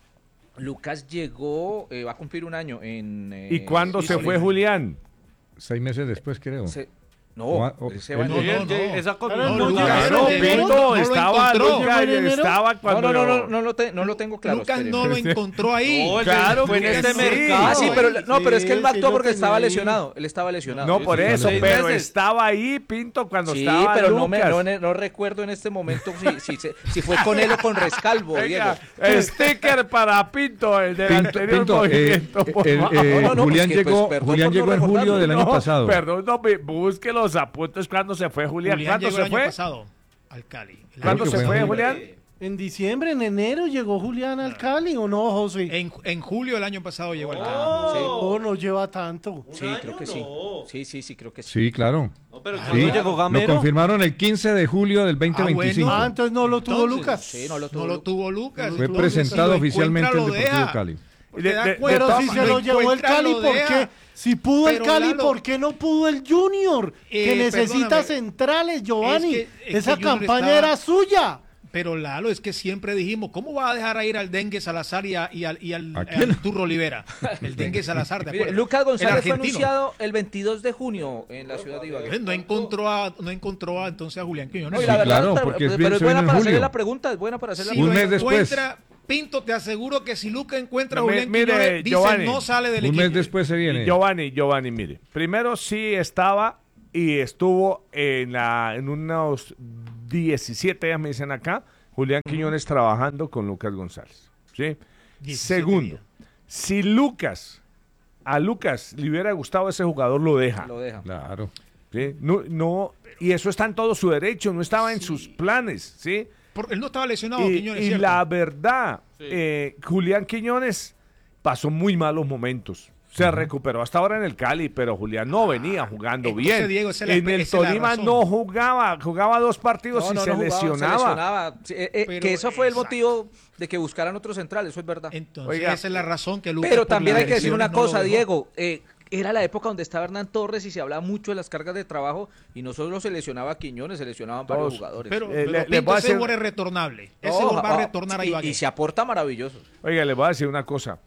S5: Lucas llegó, eh, va a cumplir un año en... eh,
S1: ¿Y cuándo
S5: sí,
S1: se
S5: sí,
S1: fue
S5: sí.
S1: Julián?
S3: Seis meses después, creo.
S5: Se- No,
S3: O a- o-
S5: él se va en
S3: él-
S5: enero.
S8: No, no, esa
S7: Pero
S8: no,
S7: no
S8: Lucas,
S7: llega-
S1: Claro,
S7: en
S6: enero
S1: Pinto,
S6: no lo
S1: estaba
S6: encontró.
S1: Lucas,
S7: ¿En enero?
S1: estaba
S5: No,
S1: cuando...
S5: no, no, no, no, lo, te- no lo tengo claro.
S6: Lucas
S5: espere.
S6: no lo encontró ahí.
S8: No, él
S1: Claro
S8: fue en
S1: que
S8: este
S1: sí.
S8: mercado.
S5: Ah, sí, pero no, pero es que él no
S7: Sí,
S5: actuó
S7: sí lo
S5: porque estaba
S7: tenía.
S5: lesionado. Él estaba lesionado.
S1: No,
S5: Sí,
S1: por
S5: sí,
S1: eso,
S8: seis
S1: pero
S8: meses.
S1: estaba ahí, Pinto, cuando
S5: Sí,
S1: estaba
S5: pero no, me,
S1: Lucas.
S5: no, ne- no recuerdo en este momento si, si, se- si fue con él o con Rescalvo, Diego.
S1: Venga, sticker para Pinto, el del
S3: Pinto,
S1: anterior
S3: Pinto, eh,
S1: movimiento. por
S3: el,
S1: favor.
S3: eh,
S5: No, no, no,
S3: Julián
S5: pues que,
S3: llegó,
S5: pues, perdón
S3: Julián
S5: por no
S3: llegó en julio
S5: recordarlo.
S3: del año
S1: No,
S3: pasado.
S1: Perdón, no, me- busque los apuntes cuando se fue Julián.
S6: Julián
S1: ¿Cuándo
S6: llegó
S1: se
S6: el año
S1: fue?
S6: pasado al Cali. El
S1: ¿Cuándo
S6: año
S3: que
S1: se
S3: fue
S1: fue,
S3: en
S1: Julián?
S7: En diciembre, en enero llegó Julián al Cali, ¿o no, José?
S6: En, en julio del año pasado llegó al Cali.
S7: Oh, no lleva tanto.
S5: Sí, creo que sí. Sí, sí, sí, creo que sí.
S3: Sí, claro.
S8: No, pero
S3: Sí,
S8: ¿cuándo llegó
S3: lo
S8: Gamero?
S3: confirmaron el quince de julio del veinte veinticinco.
S7: Ah, entonces no lo tuvo
S6: Entonces,
S7: Lucas.
S5: Sí, no lo tuvo.
S6: No lo tuvo Lucas.
S3: Fue
S6: Entonces,
S3: presentado
S6: si lo
S3: oficialmente
S6: encuentra,
S3: el
S6: lo
S3: Deportivo
S6: deja.
S3: Cali.
S6: Porque
S1: De-
S6: da
S1: de- de
S6: cuenta,
S7: Pero si
S6: si
S7: se lo llevó el
S6: encuentra,
S7: Cali,
S6: lo
S7: ¿por
S6: deja.
S7: qué? Si pudo el
S6: Pero,
S7: Cali,
S6: Lalo,
S7: ¿por qué no pudo el Junior? que
S6: Eh,
S7: necesita
S6: perdóname.
S7: centrales, Giovanni.
S6: Es que- es que
S7: Esa
S6: Junior
S7: campaña
S6: estaba-
S7: era suya.
S6: Pero Lalo, es que siempre dijimos, ¿cómo va a dejar a ir al Dengue Salazar y, a- y al, y al,
S3: ¿A quién?
S6: al Turro Olivera? El Dengue Salazar, ¿te
S5: Mire,
S6: acuerdas?
S5: Lucas
S6: El
S5: González fue
S6: argentino.
S5: anunciado el veintidós de junio en la ciudad de Ibagué.
S6: Entonces, No encontró a, no encontró a, entonces a Julián Quiñones.
S5: No, y
S3: Sí,
S5: la verdad,
S3: claro,
S5: pero-
S3: porque es
S5: pero
S3: bien-
S5: es
S3: se
S5: buena
S3: viene en
S5: para hacerle
S3: julio.
S5: la pregunta, es buena para hacerle
S6: Si
S5: la
S3: Un
S6: lo
S3: mes después.
S6: encuentra, Pinto, te aseguro que si Lucas encuentra a
S1: No,
S6: Julián
S1: mire,
S6: Quiñones, dice
S1: Giovanni,
S6: no sale del
S3: Un
S6: equipo.
S3: mes después se viene.
S1: Giovanni, Giovanni, mire. Primero sí estaba y estuvo en, la, en unos diecisiete días, me dicen acá, Julián Quiñones trabajando con Lucas González. ¿Sí?
S6: diecisiete
S1: Segundo,
S6: días.
S1: si Lucas, a Lucas le hubiera gustado ese jugador, lo deja.
S5: Lo deja.
S3: Claro.
S1: ¿Sí? No, no, y eso está en todo su derecho, no estaba en sus planes. ¿Sí?
S6: Porque él no estaba lesionado,
S1: Y,
S6: Quiñones,
S1: y
S6: ¿cierto?
S1: la verdad, eh, Julián Quiñones pasó muy malos momentos. Se recuperó hasta ahora en el Cali, pero Julián no venía jugando
S6: entonces,
S1: bien.
S6: Diego, esa es la-
S1: en el
S6: esa es la
S1: Tolima
S6: razón.
S1: no jugaba, jugaba dos partidos
S5: No,
S1: y
S5: no,
S1: se,
S5: no jugaba,
S1: lesionaba.
S5: se lesionaba. Sí, eh, eh,
S6: Pero
S5: que eso fue el
S6: exacto.
S5: motivo de que buscaran otro central, eso es verdad.
S6: Entonces,
S1: Oiga,
S6: esa es la razón que Lucas.
S5: Pero
S6: por
S5: también
S6: las
S5: hay que decir una
S6: lesiones no lo
S5: cosa,
S6: dejó.
S5: Diego. eh, era la época donde estaba Hernán Torres y se hablaba mucho de las cargas de trabajo y no solo se lesionaba a Quiñones, se lesionaban varios
S1: Todos.
S5: jugadores.
S6: Pero,
S1: Eh,
S6: pero
S1: le- le
S6: Pinto,
S1: voy a
S6: ese
S1: hacer-
S6: gol es retornable. Ese
S5: Oh,
S6: gol va a
S5: oh,
S6: retornar a
S5: y-
S6: Ibagué.
S5: y se aporta maravilloso.
S1: Oiga, le voy a decir una cosa.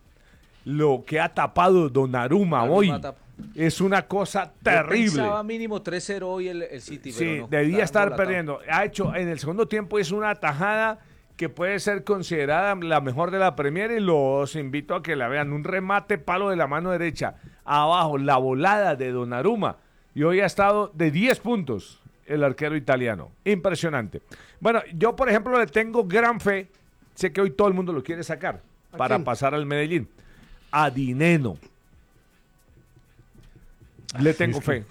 S1: Lo que ha tapado Donnarumma
S5: Donnarumma
S1: hoy
S5: tapa.
S1: es una cosa
S5: Yo
S1: terrible.
S5: Pensaba mínimo tres cero hoy el, el City, pero
S1: Sí,
S5: no,
S1: debía
S5: está
S1: estar
S5: embolatado.
S1: perdiendo. Ha hecho en el segundo tiempo es una tajada que puede ser considerada la mejor de la Premier y los invito a que la vean. Un remate palo de la mano derecha abajo, la volada de Donnarumma y hoy ha estado de diez puntos el arquero italiano. Impresionante. Bueno, yo por ejemplo le tengo gran fe. Sé que hoy todo el mundo lo quiere sacar para
S7: quién?
S1: pasar al Medellín. A Dineno. Le tengo fe.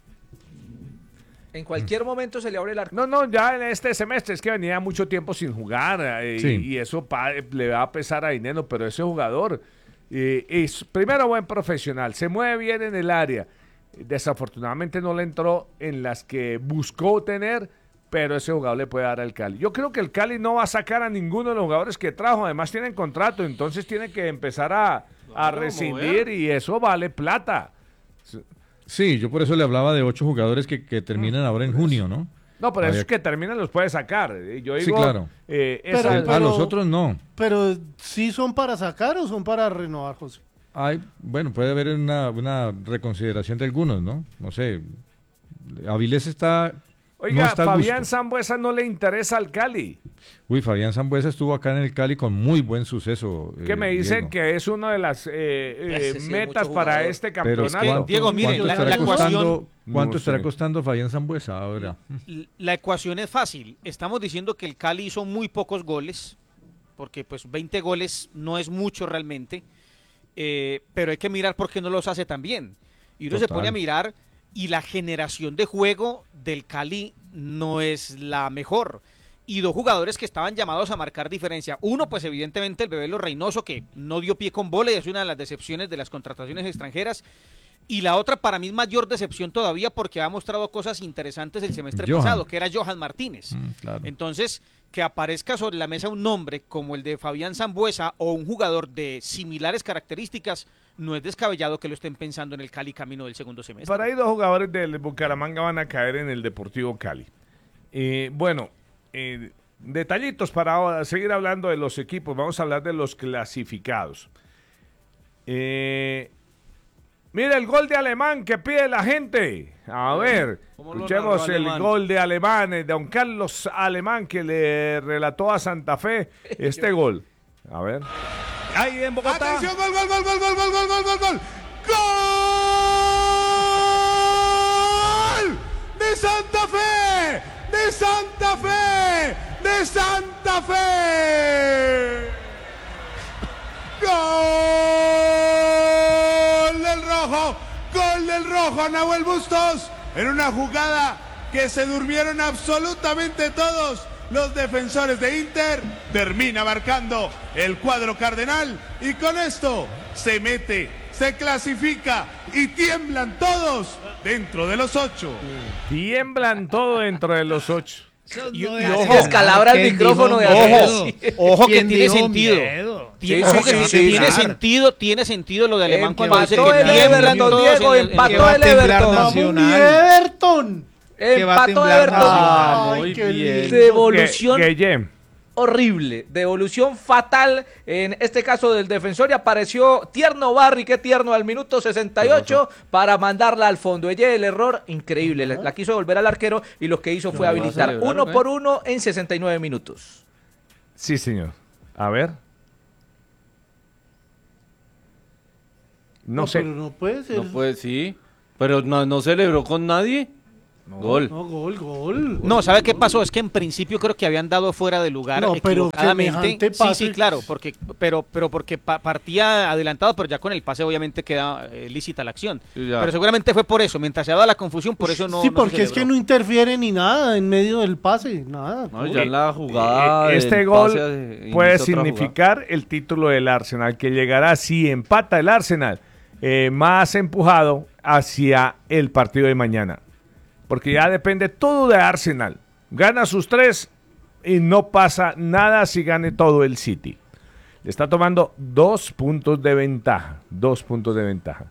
S5: En cualquier momento se le abre el arco.
S1: No, no, ya en este semestre es que venía mucho tiempo sin jugar eh,
S3: Sí.
S1: y, y eso pa- le va a pesar a Dineno, pero ese jugador eh, es primero buen profesional, se mueve bien en el área. Desafortunadamente no le entró en las que buscó tener, pero ese jugador le puede dar al Cali. Yo creo que el Cali no va a sacar a ninguno de los jugadores que trajo, además tienen contrato, entonces tiene que empezar a, a
S8: Claro,
S1: rescindir
S8: mover.
S1: y eso vale plata.
S3: Sí, yo por eso le hablaba de ocho jugadores que, que terminan ahora en junio, ¿no?
S1: No, pero
S3: Había-
S1: esos que terminan los puede sacar. Eh, Yo
S3: Sí,
S1: digo,
S3: claro.
S1: eh,
S7: Pero-
S1: esa-
S3: Eh, a los otros no.
S7: Pero ¿sí son para sacar o son para renovar, José?
S3: Hay, bueno, puede haber una, una reconsideración de algunos, ¿no? No sé. Avilés está.
S1: Oiga,
S3: no está a
S1: Fabián
S3: gusto.
S1: Sambuesa no le interesa al Cali.
S3: Uy, Fabián Sambuesa estuvo acá en el Cali con muy buen suceso.
S1: Que
S3: eh,
S1: me dicen
S3: Diego.
S1: que es una de las eh, eh,
S5: Ese sí es
S1: metas
S5: mucho
S1: para
S5: jugador.
S1: este
S3: Pero
S1: campeonato.
S3: ¿cuánto,
S11: Diego, mire,
S3: cuánto
S11: la-
S3: estará
S11: la ecuación-
S3: costando, ¿cuánto
S1: No
S3: estará
S1: sé.
S3: costando Fabián Sambuesa ahora?
S11: La ecuación es fácil. Estamos diciendo que el Cali hizo muy pocos goles, porque pues veinte goles no es mucho realmente, eh, pero hay que mirar por qué no los hace tan bien. Y uno se
S3: Total.
S11: pone a mirar y la generación de juego del Cali no es la mejor. Y dos jugadores que estaban llamados a marcar diferencia. Uno, pues evidentemente el Bebelo Reynoso, que no dio pie con bola y es una de las decepciones de las contrataciones extranjeras. Y la otra para mí es mayor decepción todavía porque ha mostrado cosas interesantes el semestre
S3: Johan.
S11: pasado, que era Johan Martínez.
S3: Mm, claro.
S11: Entonces, que aparezca sobre la mesa un nombre como el de Fabián Sambuesa o un jugador de similares características, no es descabellado que lo estén pensando en el Cali camino del segundo semestre.
S1: Para ahí dos jugadores del Bucaramanga van a caer en el Deportivo Cali. Eh, bueno, eh, detallitos para ahora, seguir hablando de los equipos. Vamos a hablar de los clasificados. Eh, mira el gol de Alemán que pide la gente. A ver, escuchemos el
S8: Alemán?
S1: gol de Alemán, de don Carlos Alemán, que le relató a Santa Fe este gol. A ver.
S12: Ahí en Bogotá.
S13: Atención, gol, gol, gol, gol, gol, gol, gol, gol, gol, gol. ¡Gol! ¡De Santa Fe! ¡De Santa Fe! ¡De Santa Fe! ¡Gol del Rojo! ¡Gol del Rojo! Nahuel Bustos en una jugada que se durmieron absolutamente todos los defensores de Inter. Termina marcando el cuadro cardenal y con esto se mete, se clasifica y tiemblan todos dentro de los ocho.
S1: Tiemblan todo dentro de los ocho.
S11: Y, y
S5: Ojo,
S11: ojo,
S5: descalabra el micrófono de
S11: ojo,
S5: Alemán.
S11: ojo que
S6: ¿Quién
S11: tiene
S6: dijo
S11: sentido.
S6: miedo?
S11: Tiene,
S5: Sí,
S11: ojo
S5: sí,
S11: que
S5: sí, sí,
S11: tiene
S5: claro.
S11: sentido, tiene sentido lo de Alemán cuando dice
S5: Empató
S11: que
S5: el
S11: tiemblan
S5: Everton,
S11: todos
S5: Diego,
S11: en el-
S5: empató
S6: Que va a
S5: el
S6: temblar
S5: Everton.
S6: Nacional.
S7: Everton.
S6: Que va a
S5: Empató
S6: temblar
S5: Everton.
S8: Ah,
S7: Ay,
S8: muy
S7: qué
S8: bien.
S7: lindo.
S5: Devolución
S1: Que- que-
S5: horrible, devolución fatal, en este caso del defensor, y apareció Tierno Barry, qué tierno, al minuto sesenta y ocho para mandarla al fondo. Ella el error increíble, la, la quiso devolver al arquero y lo que hizo fue
S8: va a
S5: habilitar
S8: celebrar,
S5: uno
S8: ¿o qué?
S5: por uno en sesenta y nueve minutos.
S1: Sí, señor. A ver. No,
S7: No,
S1: sé.
S7: pero no puede ser.
S8: No puede, sí. Pero no, no celebró con nadie. Gol.
S7: No, gol, gol.
S11: No, ¿sabe qué pasó? Es que en principio creo que habían dado fuera de lugar
S7: No, pero
S11: equivocadamente.
S7: semejante
S11: Sí,
S7: pase.
S11: sí, claro, porque, pero, pero porque pa- partía adelantado, pero ya con el pase obviamente queda eh, lícita la acción.
S8: Sí, ya.
S11: Pero seguramente fue por eso, mientras se daba la confusión, por eso no.
S7: sí,
S11: no se
S7: porque es que
S11: celebró.
S7: no interfiere ni nada en medio del pase, nada.
S8: No, ya en la jugada.
S1: Eh, este
S8: del
S1: gol
S8: pase, eh,
S1: puede
S8: inicia otra
S1: significar el título del Arsenal, que llegará si empata el Arsenal eh, más empujado hacia el partido de mañana. Porque ya depende todo de Arsenal. Gana sus tres y no pasa nada si gane todo el City. Le está tomando dos puntos de ventaja. Dos puntos de ventaja.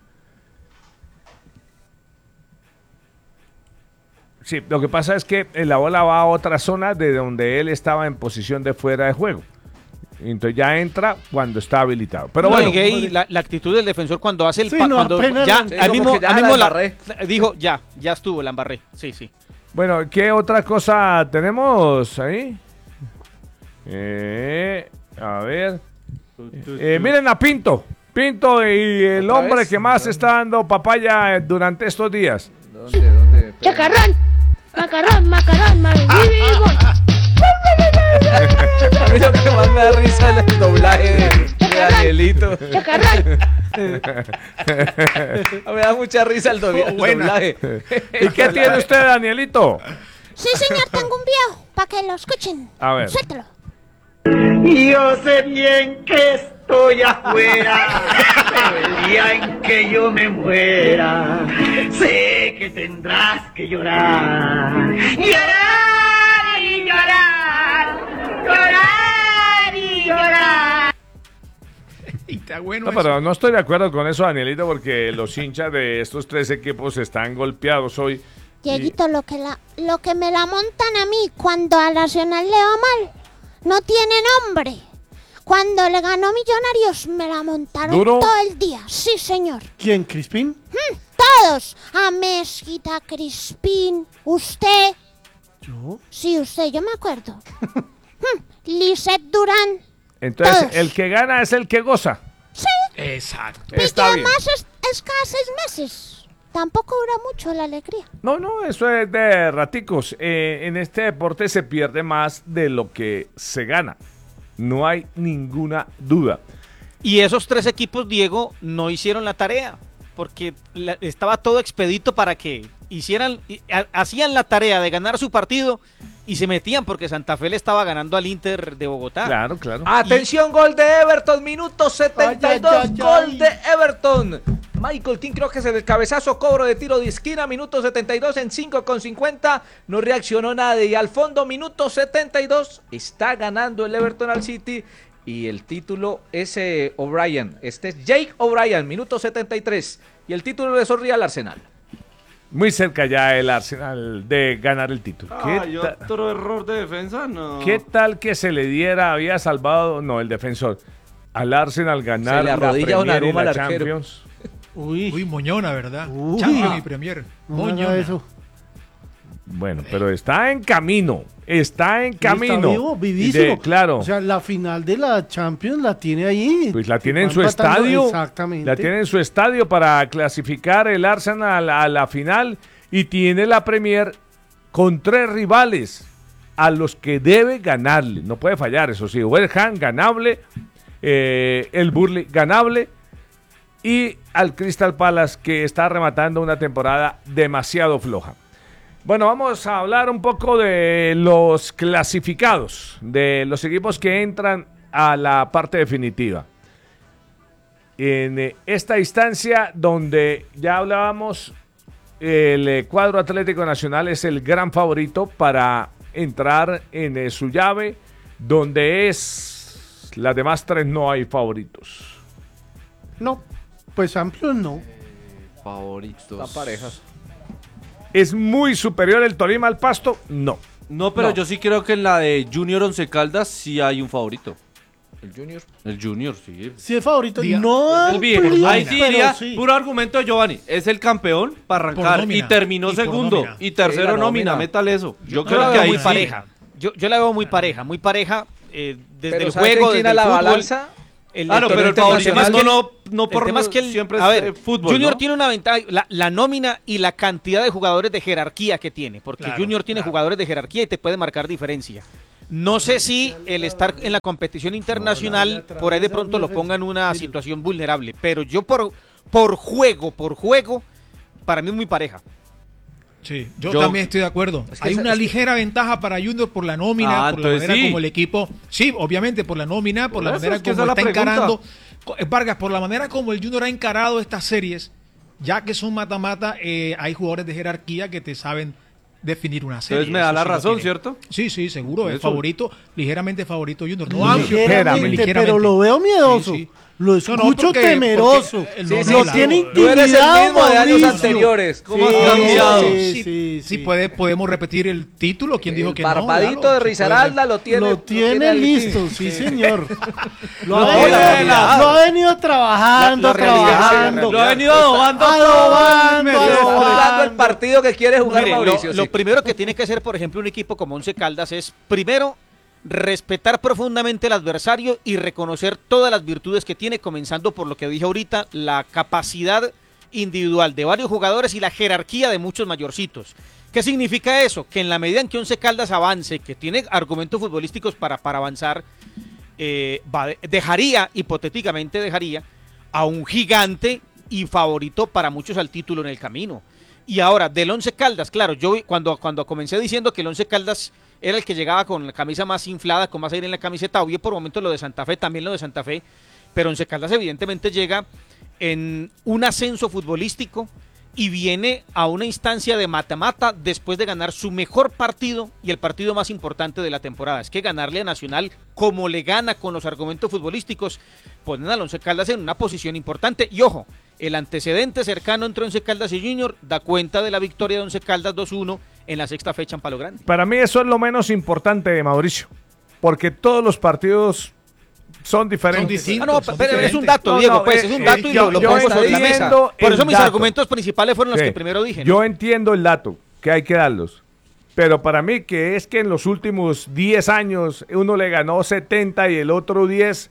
S1: Sí, lo que pasa es que la bola va a otra zona de donde él estaba en posición de fuera de juego. Entonces ya entra cuando está habilitado. Pero
S11: No,
S1: bueno,
S11: y Gay, la, la actitud del defensor cuando hace el
S7: Sí,
S11: pa-
S7: no,
S11: cuando
S7: apenas
S11: ya,
S7: la-
S11: al
S5: Sí,
S11: mismo,
S5: como que ya
S11: al
S5: la
S11: mismo la-
S5: embarré.
S11: dijo ya, ya estuvo, la embarré. Sí, sí.
S1: bueno, ¿qué otra cosa tenemos ahí? Eh, a ver. Eh, miren a Pinto. Pinto y el
S5: ¿Otra
S1: hombre
S5: vez?
S1: que más está dando papaya eh, durante estos días.
S5: ¿Dónde, dónde?
S14: Chacarrón, macarrón, macarrón, macarrón.
S5: A mí lo que más me da risa es el doblaje de, de Danielito.
S14: Chacarrón.
S5: Me da mucha risa el, do- el doblaje.
S1: ¿Y qué tiene usted, Danielito?
S14: Sí, señor, tengo un video para que lo escuchen.
S1: A ver.
S14: Suéltalo.
S15: Yo sé bien que estoy afuera, pero el día en que yo me muera, sé que tendrás que llorar. Llorar y llorar, llorar y llorar.
S6: Y está bueno
S1: No,
S6: eso.
S1: pero no estoy de acuerdo con eso, Danielito, porque los hinchas de estos tres equipos están golpeados hoy.
S14: Dieguito, lo que, la, lo que me la montan a mí cuando a Nacional le va mal, no tiene nombre. Cuando le ganó Millonarios, me la montaron
S1: ¿Duro?
S14: todo el día. Sí, señor.
S7: ¿Quién, Crispín?
S14: Mm, todos. A Mezquita, Crispín, usted.
S7: ¿Yo?
S14: Sí, usted, yo me acuerdo. mm, Lisette Durán.
S1: Entonces,
S14: Todos.
S1: el que gana es el que goza.
S14: Sí.
S6: Exacto.
S14: Y
S1: Está bien.
S14: además es, es cada seis meses. Tampoco dura mucho la alegría.
S1: No, no, eso es de raticos. Eh, en este deporte se pierde más de lo que se gana. No hay ninguna duda.
S11: Y esos tres equipos, Diego, no hicieron la tarea, porque la- estaba todo expedito para que hicieran, y- ha- hacían la tarea de ganar su partido y se metían porque Santa Fe le estaba ganando al Inter de Bogotá.
S1: Claro, claro.
S5: Atención, gol de Everton, minuto setenta y dos,
S7: Ay, ay, ay,
S5: gol
S7: ay.
S5: de Everton. Michael King, creo que es el cabezazo, cobro de tiro de esquina, minuto setenta y dos en cinco con cincuenta, no reaccionó nadie. Y al fondo, minuto setenta y dos, está ganando el Everton al City. Y el título es eh, O'Brien, este es Jake O'Brien, minuto setenta y tres. Y el título le sonríe al Arsenal.
S1: Muy cerca ya el Arsenal de ganar el título.
S8: Ay, otro error de defensa, no.
S1: ¿Qué tal que se le diera, había salvado, no, el defensor, al Arsenal ganar
S5: Se le
S1: la
S5: arrodilla
S1: Premier y
S5: Donnarumma
S1: la
S5: al arquero.
S1: Champions?
S6: Uy, Uy Moñona, ¿verdad?
S7: Uy.
S6: Champions y Premier.
S7: No haga
S6: Moñona.
S7: eso.
S1: Bueno, pero está en camino, está en
S7: Sí,
S1: camino.
S7: Está vivo, vivísimo.
S1: De- claro.
S7: O sea, la final de la Champions la tiene ahí.
S1: Pues la tiene en
S7: Va
S1: su
S7: empatando-
S1: estadio.
S7: Exactamente.
S1: La tiene en su estadio para clasificar el Arsenal a la final y tiene la Premier con tres rivales a los que debe ganarle. No puede fallar, eso sí. West Ham ganable, eh, el Burnley ganable y al Crystal Palace que está rematando una temporada demasiado floja. Bueno, vamos a hablar un poco de los clasificados, de los equipos que entran a la parte definitiva. En eh, esta instancia donde ya hablábamos, el eh, cuadro Atlético Nacional es el gran favorito para entrar en eh, su llave, donde es las demás tres no hay favoritos.
S7: No, pues amplios no.
S8: Favoritos.
S5: Están parejas.
S1: ¿Es muy superior el Tolima al Pasto? No.
S8: No, pero
S1: No.
S8: yo sí creo que en la de Junior Once Caldas sí hay un favorito.
S5: El Junior.
S8: El Junior, sí.
S7: Si es favorito,
S6: Diga-
S7: no
S8: El viejo.
S7: amplio,
S8: Ahí sí
S7: pero
S8: diría,
S7: sí.
S8: puro argumento de Giovanni. Es el campeón para
S6: Por
S8: arrancar.
S6: nómina.
S8: Y terminó
S6: Y por
S8: segundo.
S6: nómina.
S8: Y tercero
S5: Sí, la
S8: nómina,
S5: nómina.
S8: métale eso. Yo,
S11: Yo
S8: creo
S11: la
S8: que
S11: veo
S8: ahí
S11: muy
S8: sí.
S11: pareja. Yo, yo la veo muy pareja, muy pareja eh, desde
S5: Pero
S11: el
S5: ¿sabe qué
S11: juego,
S5: inclina
S11: desde el
S5: la
S11: fútbol.
S5: balanza?
S11: El,
S8: Claro,
S11: el
S8: pero el
S11: torneo
S8: favoritismo
S11: internacional.
S8: no, no
S11: El
S8: por
S11: tema es que el-
S8: siempre
S11: a
S8: es
S11: ver,
S8: eh, fútbol,
S11: Junior
S8: ¿no?
S11: tiene una ventaja, la, la nómina y la cantidad de jugadores de jerarquía que tiene, porque
S6: Claro,
S11: Junior tiene
S6: claro.
S11: jugadores de jerarquía y te puede marcar diferencia. No sé si el estar en la competición internacional por ahí de pronto lo ponga en una situación vulnerable, pero yo por, por juego, por juego, para mí es muy pareja.
S6: Sí, yo,
S8: Yo-
S6: también estoy de acuerdo.
S5: Es que
S6: Hay
S5: esa-
S6: una
S5: es que-
S6: ligera ventaja para Junior por la nómina,
S8: Ah,
S6: por la
S8: entonces
S6: manera
S8: sí.
S6: como el equipo. Sí, obviamente por la nómina, por,
S8: Por
S6: la
S8: eso,
S6: manera
S8: es que
S6: como
S8: esa
S6: está
S8: es la pregunta.
S6: encarando. Co- eh, Vargas, por la manera como el Junior ha encarado estas series, ya que son mata-mata, eh, hay jugadores de jerarquía que te saben definir una serie.
S8: Entonces me da
S6: Eso
S8: la
S6: sí lo
S8: razón,
S6: tiene.
S8: ¿cierto?
S6: Sí, sí, seguro. Es
S8: Eso.
S6: favorito, ligeramente favorito Junior. No amplio,
S7: Ligeramente,
S6: ligeramente.
S7: pero lo veo miedoso.
S6: Sí, sí.
S7: Lo
S6: No,
S7: escucho
S6: no, porque-
S7: temeroso.
S6: porque-
S5: Sí,
S6: no,
S5: sí,
S6: no,
S7: lo
S6: la-
S7: tiene
S5: Tú eres el
S7: intimidado,
S5: mismo de años
S7: Mauricio.
S5: anteriores.
S8: ¿Cómo has
S7: Sí,
S8: cambiado?
S7: sí,
S6: Sí,
S7: sí,
S6: sí,
S7: sí.
S6: puede, podemos repetir el título. ¿Quién dijo
S5: El
S6: que no?
S5: barbadito
S6: Claro,
S5: de
S6: se
S5: Risaralda
S6: puede.
S5: lo tiene.
S7: Lo tiene
S5: ahí.
S7: listo, sí, señor. Lo,
S8: No,
S7: ha, venido,
S8: la realidad.
S7: lo ha venido trabajando,
S11: La- la realidad,
S7: trabajando.
S8: Lo ha venido adobando todo.
S7: Adobando,
S5: Está jugando el
S7: adobando.
S5: partido que quiere jugar
S11: Mire, lo,
S5: Mauricio.
S11: lo
S5: sí.
S11: primero que tiene que hacer, por ejemplo, un equipo como Once Caldas es, primero, respetar profundamente al adversario y reconocer todas las virtudes que tiene, comenzando por lo que dije ahorita, la capacidad individual de varios jugadores y la jerarquía de muchos mayorcitos. ¿Qué significa eso? Que en la medida en que Once Caldas avance, que tiene argumentos futbolísticos para, para avanzar, eh, va- dejaría, hipotéticamente dejaría, a un gigante y favorito para muchos al título en el camino. Y ahora, del Once Caldas, claro, yo vi- cuando, cuando comencé diciendo que el Once Caldas era el que llegaba con la camisa más inflada, con más aire en la camiseta, obvio por momentos lo de Santa Fe, también lo de Santa Fe, pero Once Caldas evidentemente llega en un ascenso futbolístico y viene a una instancia de mata-mata después de ganar su mejor partido y el partido más importante de la temporada. Es que ganarle a Nacional como le gana con los argumentos futbolísticos, ponen al Once Caldas en una posición importante. Y ojo, el antecedente cercano entre Once Caldas y Junior da cuenta de la victoria de Once Caldas dos uno en la sexta fecha en Palo Grande.
S1: Para mí eso es lo menos importante de Mauricio, porque todos los partidos son diferentes.
S6: Son distintos.
S11: Ah, no,
S6: son
S11: pero es
S6: diferentes.
S11: un dato,
S1: No,
S11: Diego,
S1: no,
S11: pues
S1: eh,
S11: es un
S1: eh,
S11: dato y
S1: yo-
S11: lo, lo
S1: yo
S11: pongo sobre la mesa.
S1: entiendo
S11: Por
S1: el
S11: eso mis
S1: dato.
S11: argumentos principales fueron los
S1: Sí.
S11: que primero dije, ¿no?
S1: Yo entiendo el dato, que hay que darlos. Pero para mí que es que en los últimos diez años uno le ganó setenta y el otro diez,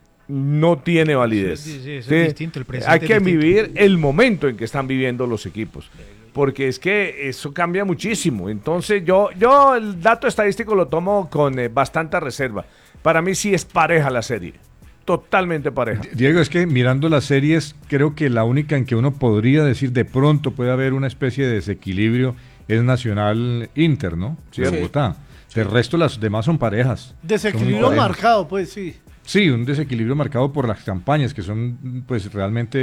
S1: no tiene validez.
S6: Sí, sí, eso
S1: ¿sí?
S6: es distinto, el presente
S1: Hay
S6: es
S1: que
S6: distinto.
S1: vivir el momento en que están viviendo los equipos. Porque es que eso cambia muchísimo. Entonces yo, yo el dato estadístico lo tomo con eh, bastante reserva. Para mí sí es pareja la serie. Totalmente pareja.
S3: Diego, es que mirando las series, creo que la única en que uno podría decir de pronto puede haber una especie de desequilibrio es Nacional Inter, ¿no? De
S1: Sí.
S3: Bogotá. El resto, las demás son parejas. Son muy
S7: Desequilibrio
S3: parejas.
S7: marcado, pues sí.
S3: Sí, un desequilibrio marcado por las campañas que son pues realmente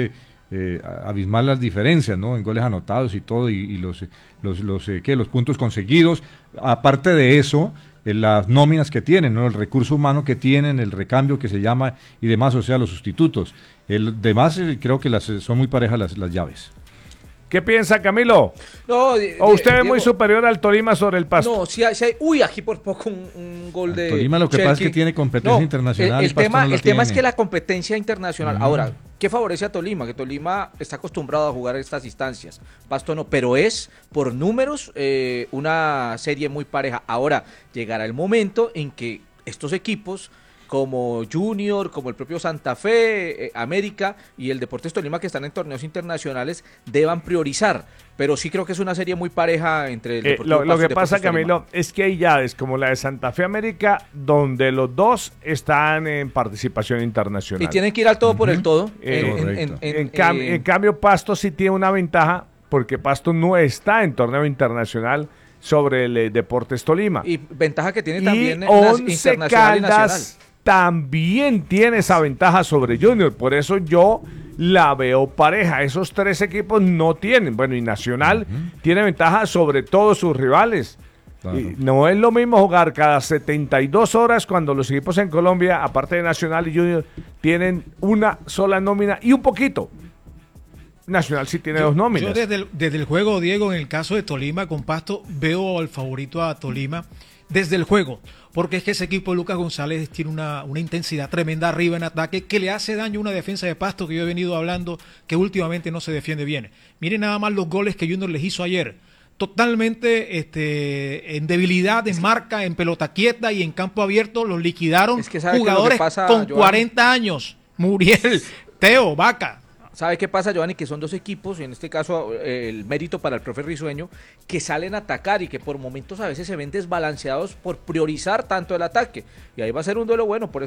S3: eh, abismal las diferencias, ¿no? En goles anotados y todo, y, y los, los, los, eh, ¿qué? los puntos conseguidos. Aparte de eso, eh, las nóminas que tienen, ¿no? El recurso humano que tienen, el recambio que se llama y demás, o sea, los sustitutos. El demás, eh, creo que las, son muy parejas las, las llaves.
S1: ¿Qué piensa, Camilo?
S5: No,
S1: ¿O usted es muy
S5: Diego,
S1: superior al Tolima sobre el Pasto?
S5: No, si hay, si hay, uy, aquí por poco un, un gol de
S3: Tolima lo que
S5: Cherky.
S3: pasa es que tiene competencia
S5: No,
S3: internacional.
S5: El, el,
S3: el Pasto
S5: tema,
S3: no la
S5: el tema es
S3: tiene.
S5: que la competencia internacional.
S3: Mm.
S5: Ahora, ¿qué favorece a Tolima? Que Tolima está acostumbrado a jugar estas instancias. Pasto no, pero es por números eh, una serie muy pareja. Ahora, llegará el momento en que estos equipos, como Junior, como el propio Santa Fe, eh, América y el Deportes Tolima, que están en torneos internacionales, deban priorizar. Pero sí creo que es una serie muy pareja entre el
S1: Eh,
S5: Deportivo
S1: lo, lo
S5: Pasto y
S1: que pasa,
S5: Deportes Tolima.
S1: Camilo, es que hay llaves como la de Santa Fe América, donde los dos están en participación internacional.
S5: Y tienen que ir al todo por el todo.
S1: Eh,
S5: en- en-
S1: en,
S5: en-
S1: en cam-
S5: eh,
S1: en cambio, Pasto sí tiene una ventaja, porque Pasto no está en torneo internacional sobre el eh, Deportes Tolima.
S5: Y ventaja que tiene
S1: Y
S5: también nas-
S1: Once
S5: internacional y nacional.
S1: Caldas también tiene esa ventaja sobre Junior, por eso yo la veo pareja. Esos tres equipos no tienen, bueno, y Nacional tiene ventaja sobre todos sus rivales.
S3: Claro.
S1: Y no es lo mismo jugar cada setenta y dos horas cuando los equipos en Colombia, aparte de Nacional y Junior, tienen una sola nómina y un poquito. Nacional sí tiene
S6: Yo-
S1: dos nóminas.
S6: Yo desde el, desde el juego, Diego, en el caso de Tolima con Pasto, veo al favorito a Tolima desde el juego, porque es que ese equipo de Lucas González tiene una, una intensidad tremenda arriba en ataque que le hace daño a una defensa de Pasto que yo he venido hablando que últimamente no se defiende bien. Miren nada más los goles que Junior les hizo ayer. Totalmente este, en debilidad, en marca, en pelota quieta y en campo abierto los liquidaron
S5: Es que ¿sabe qué es lo que
S6: jugadores
S5: pasa,
S6: con
S5: Giovanni?
S6: cuarenta años. Muriel, Teo, Vaca.
S5: ¿Sabe qué pasa, Giovanni? Que son dos equipos, en este caso eh, el mérito para el profe Risueño, que salen a atacar y que por momentos a veces se ven desbalanceados por priorizar tanto el ataque. Y ahí va a ser un duelo bueno, por eso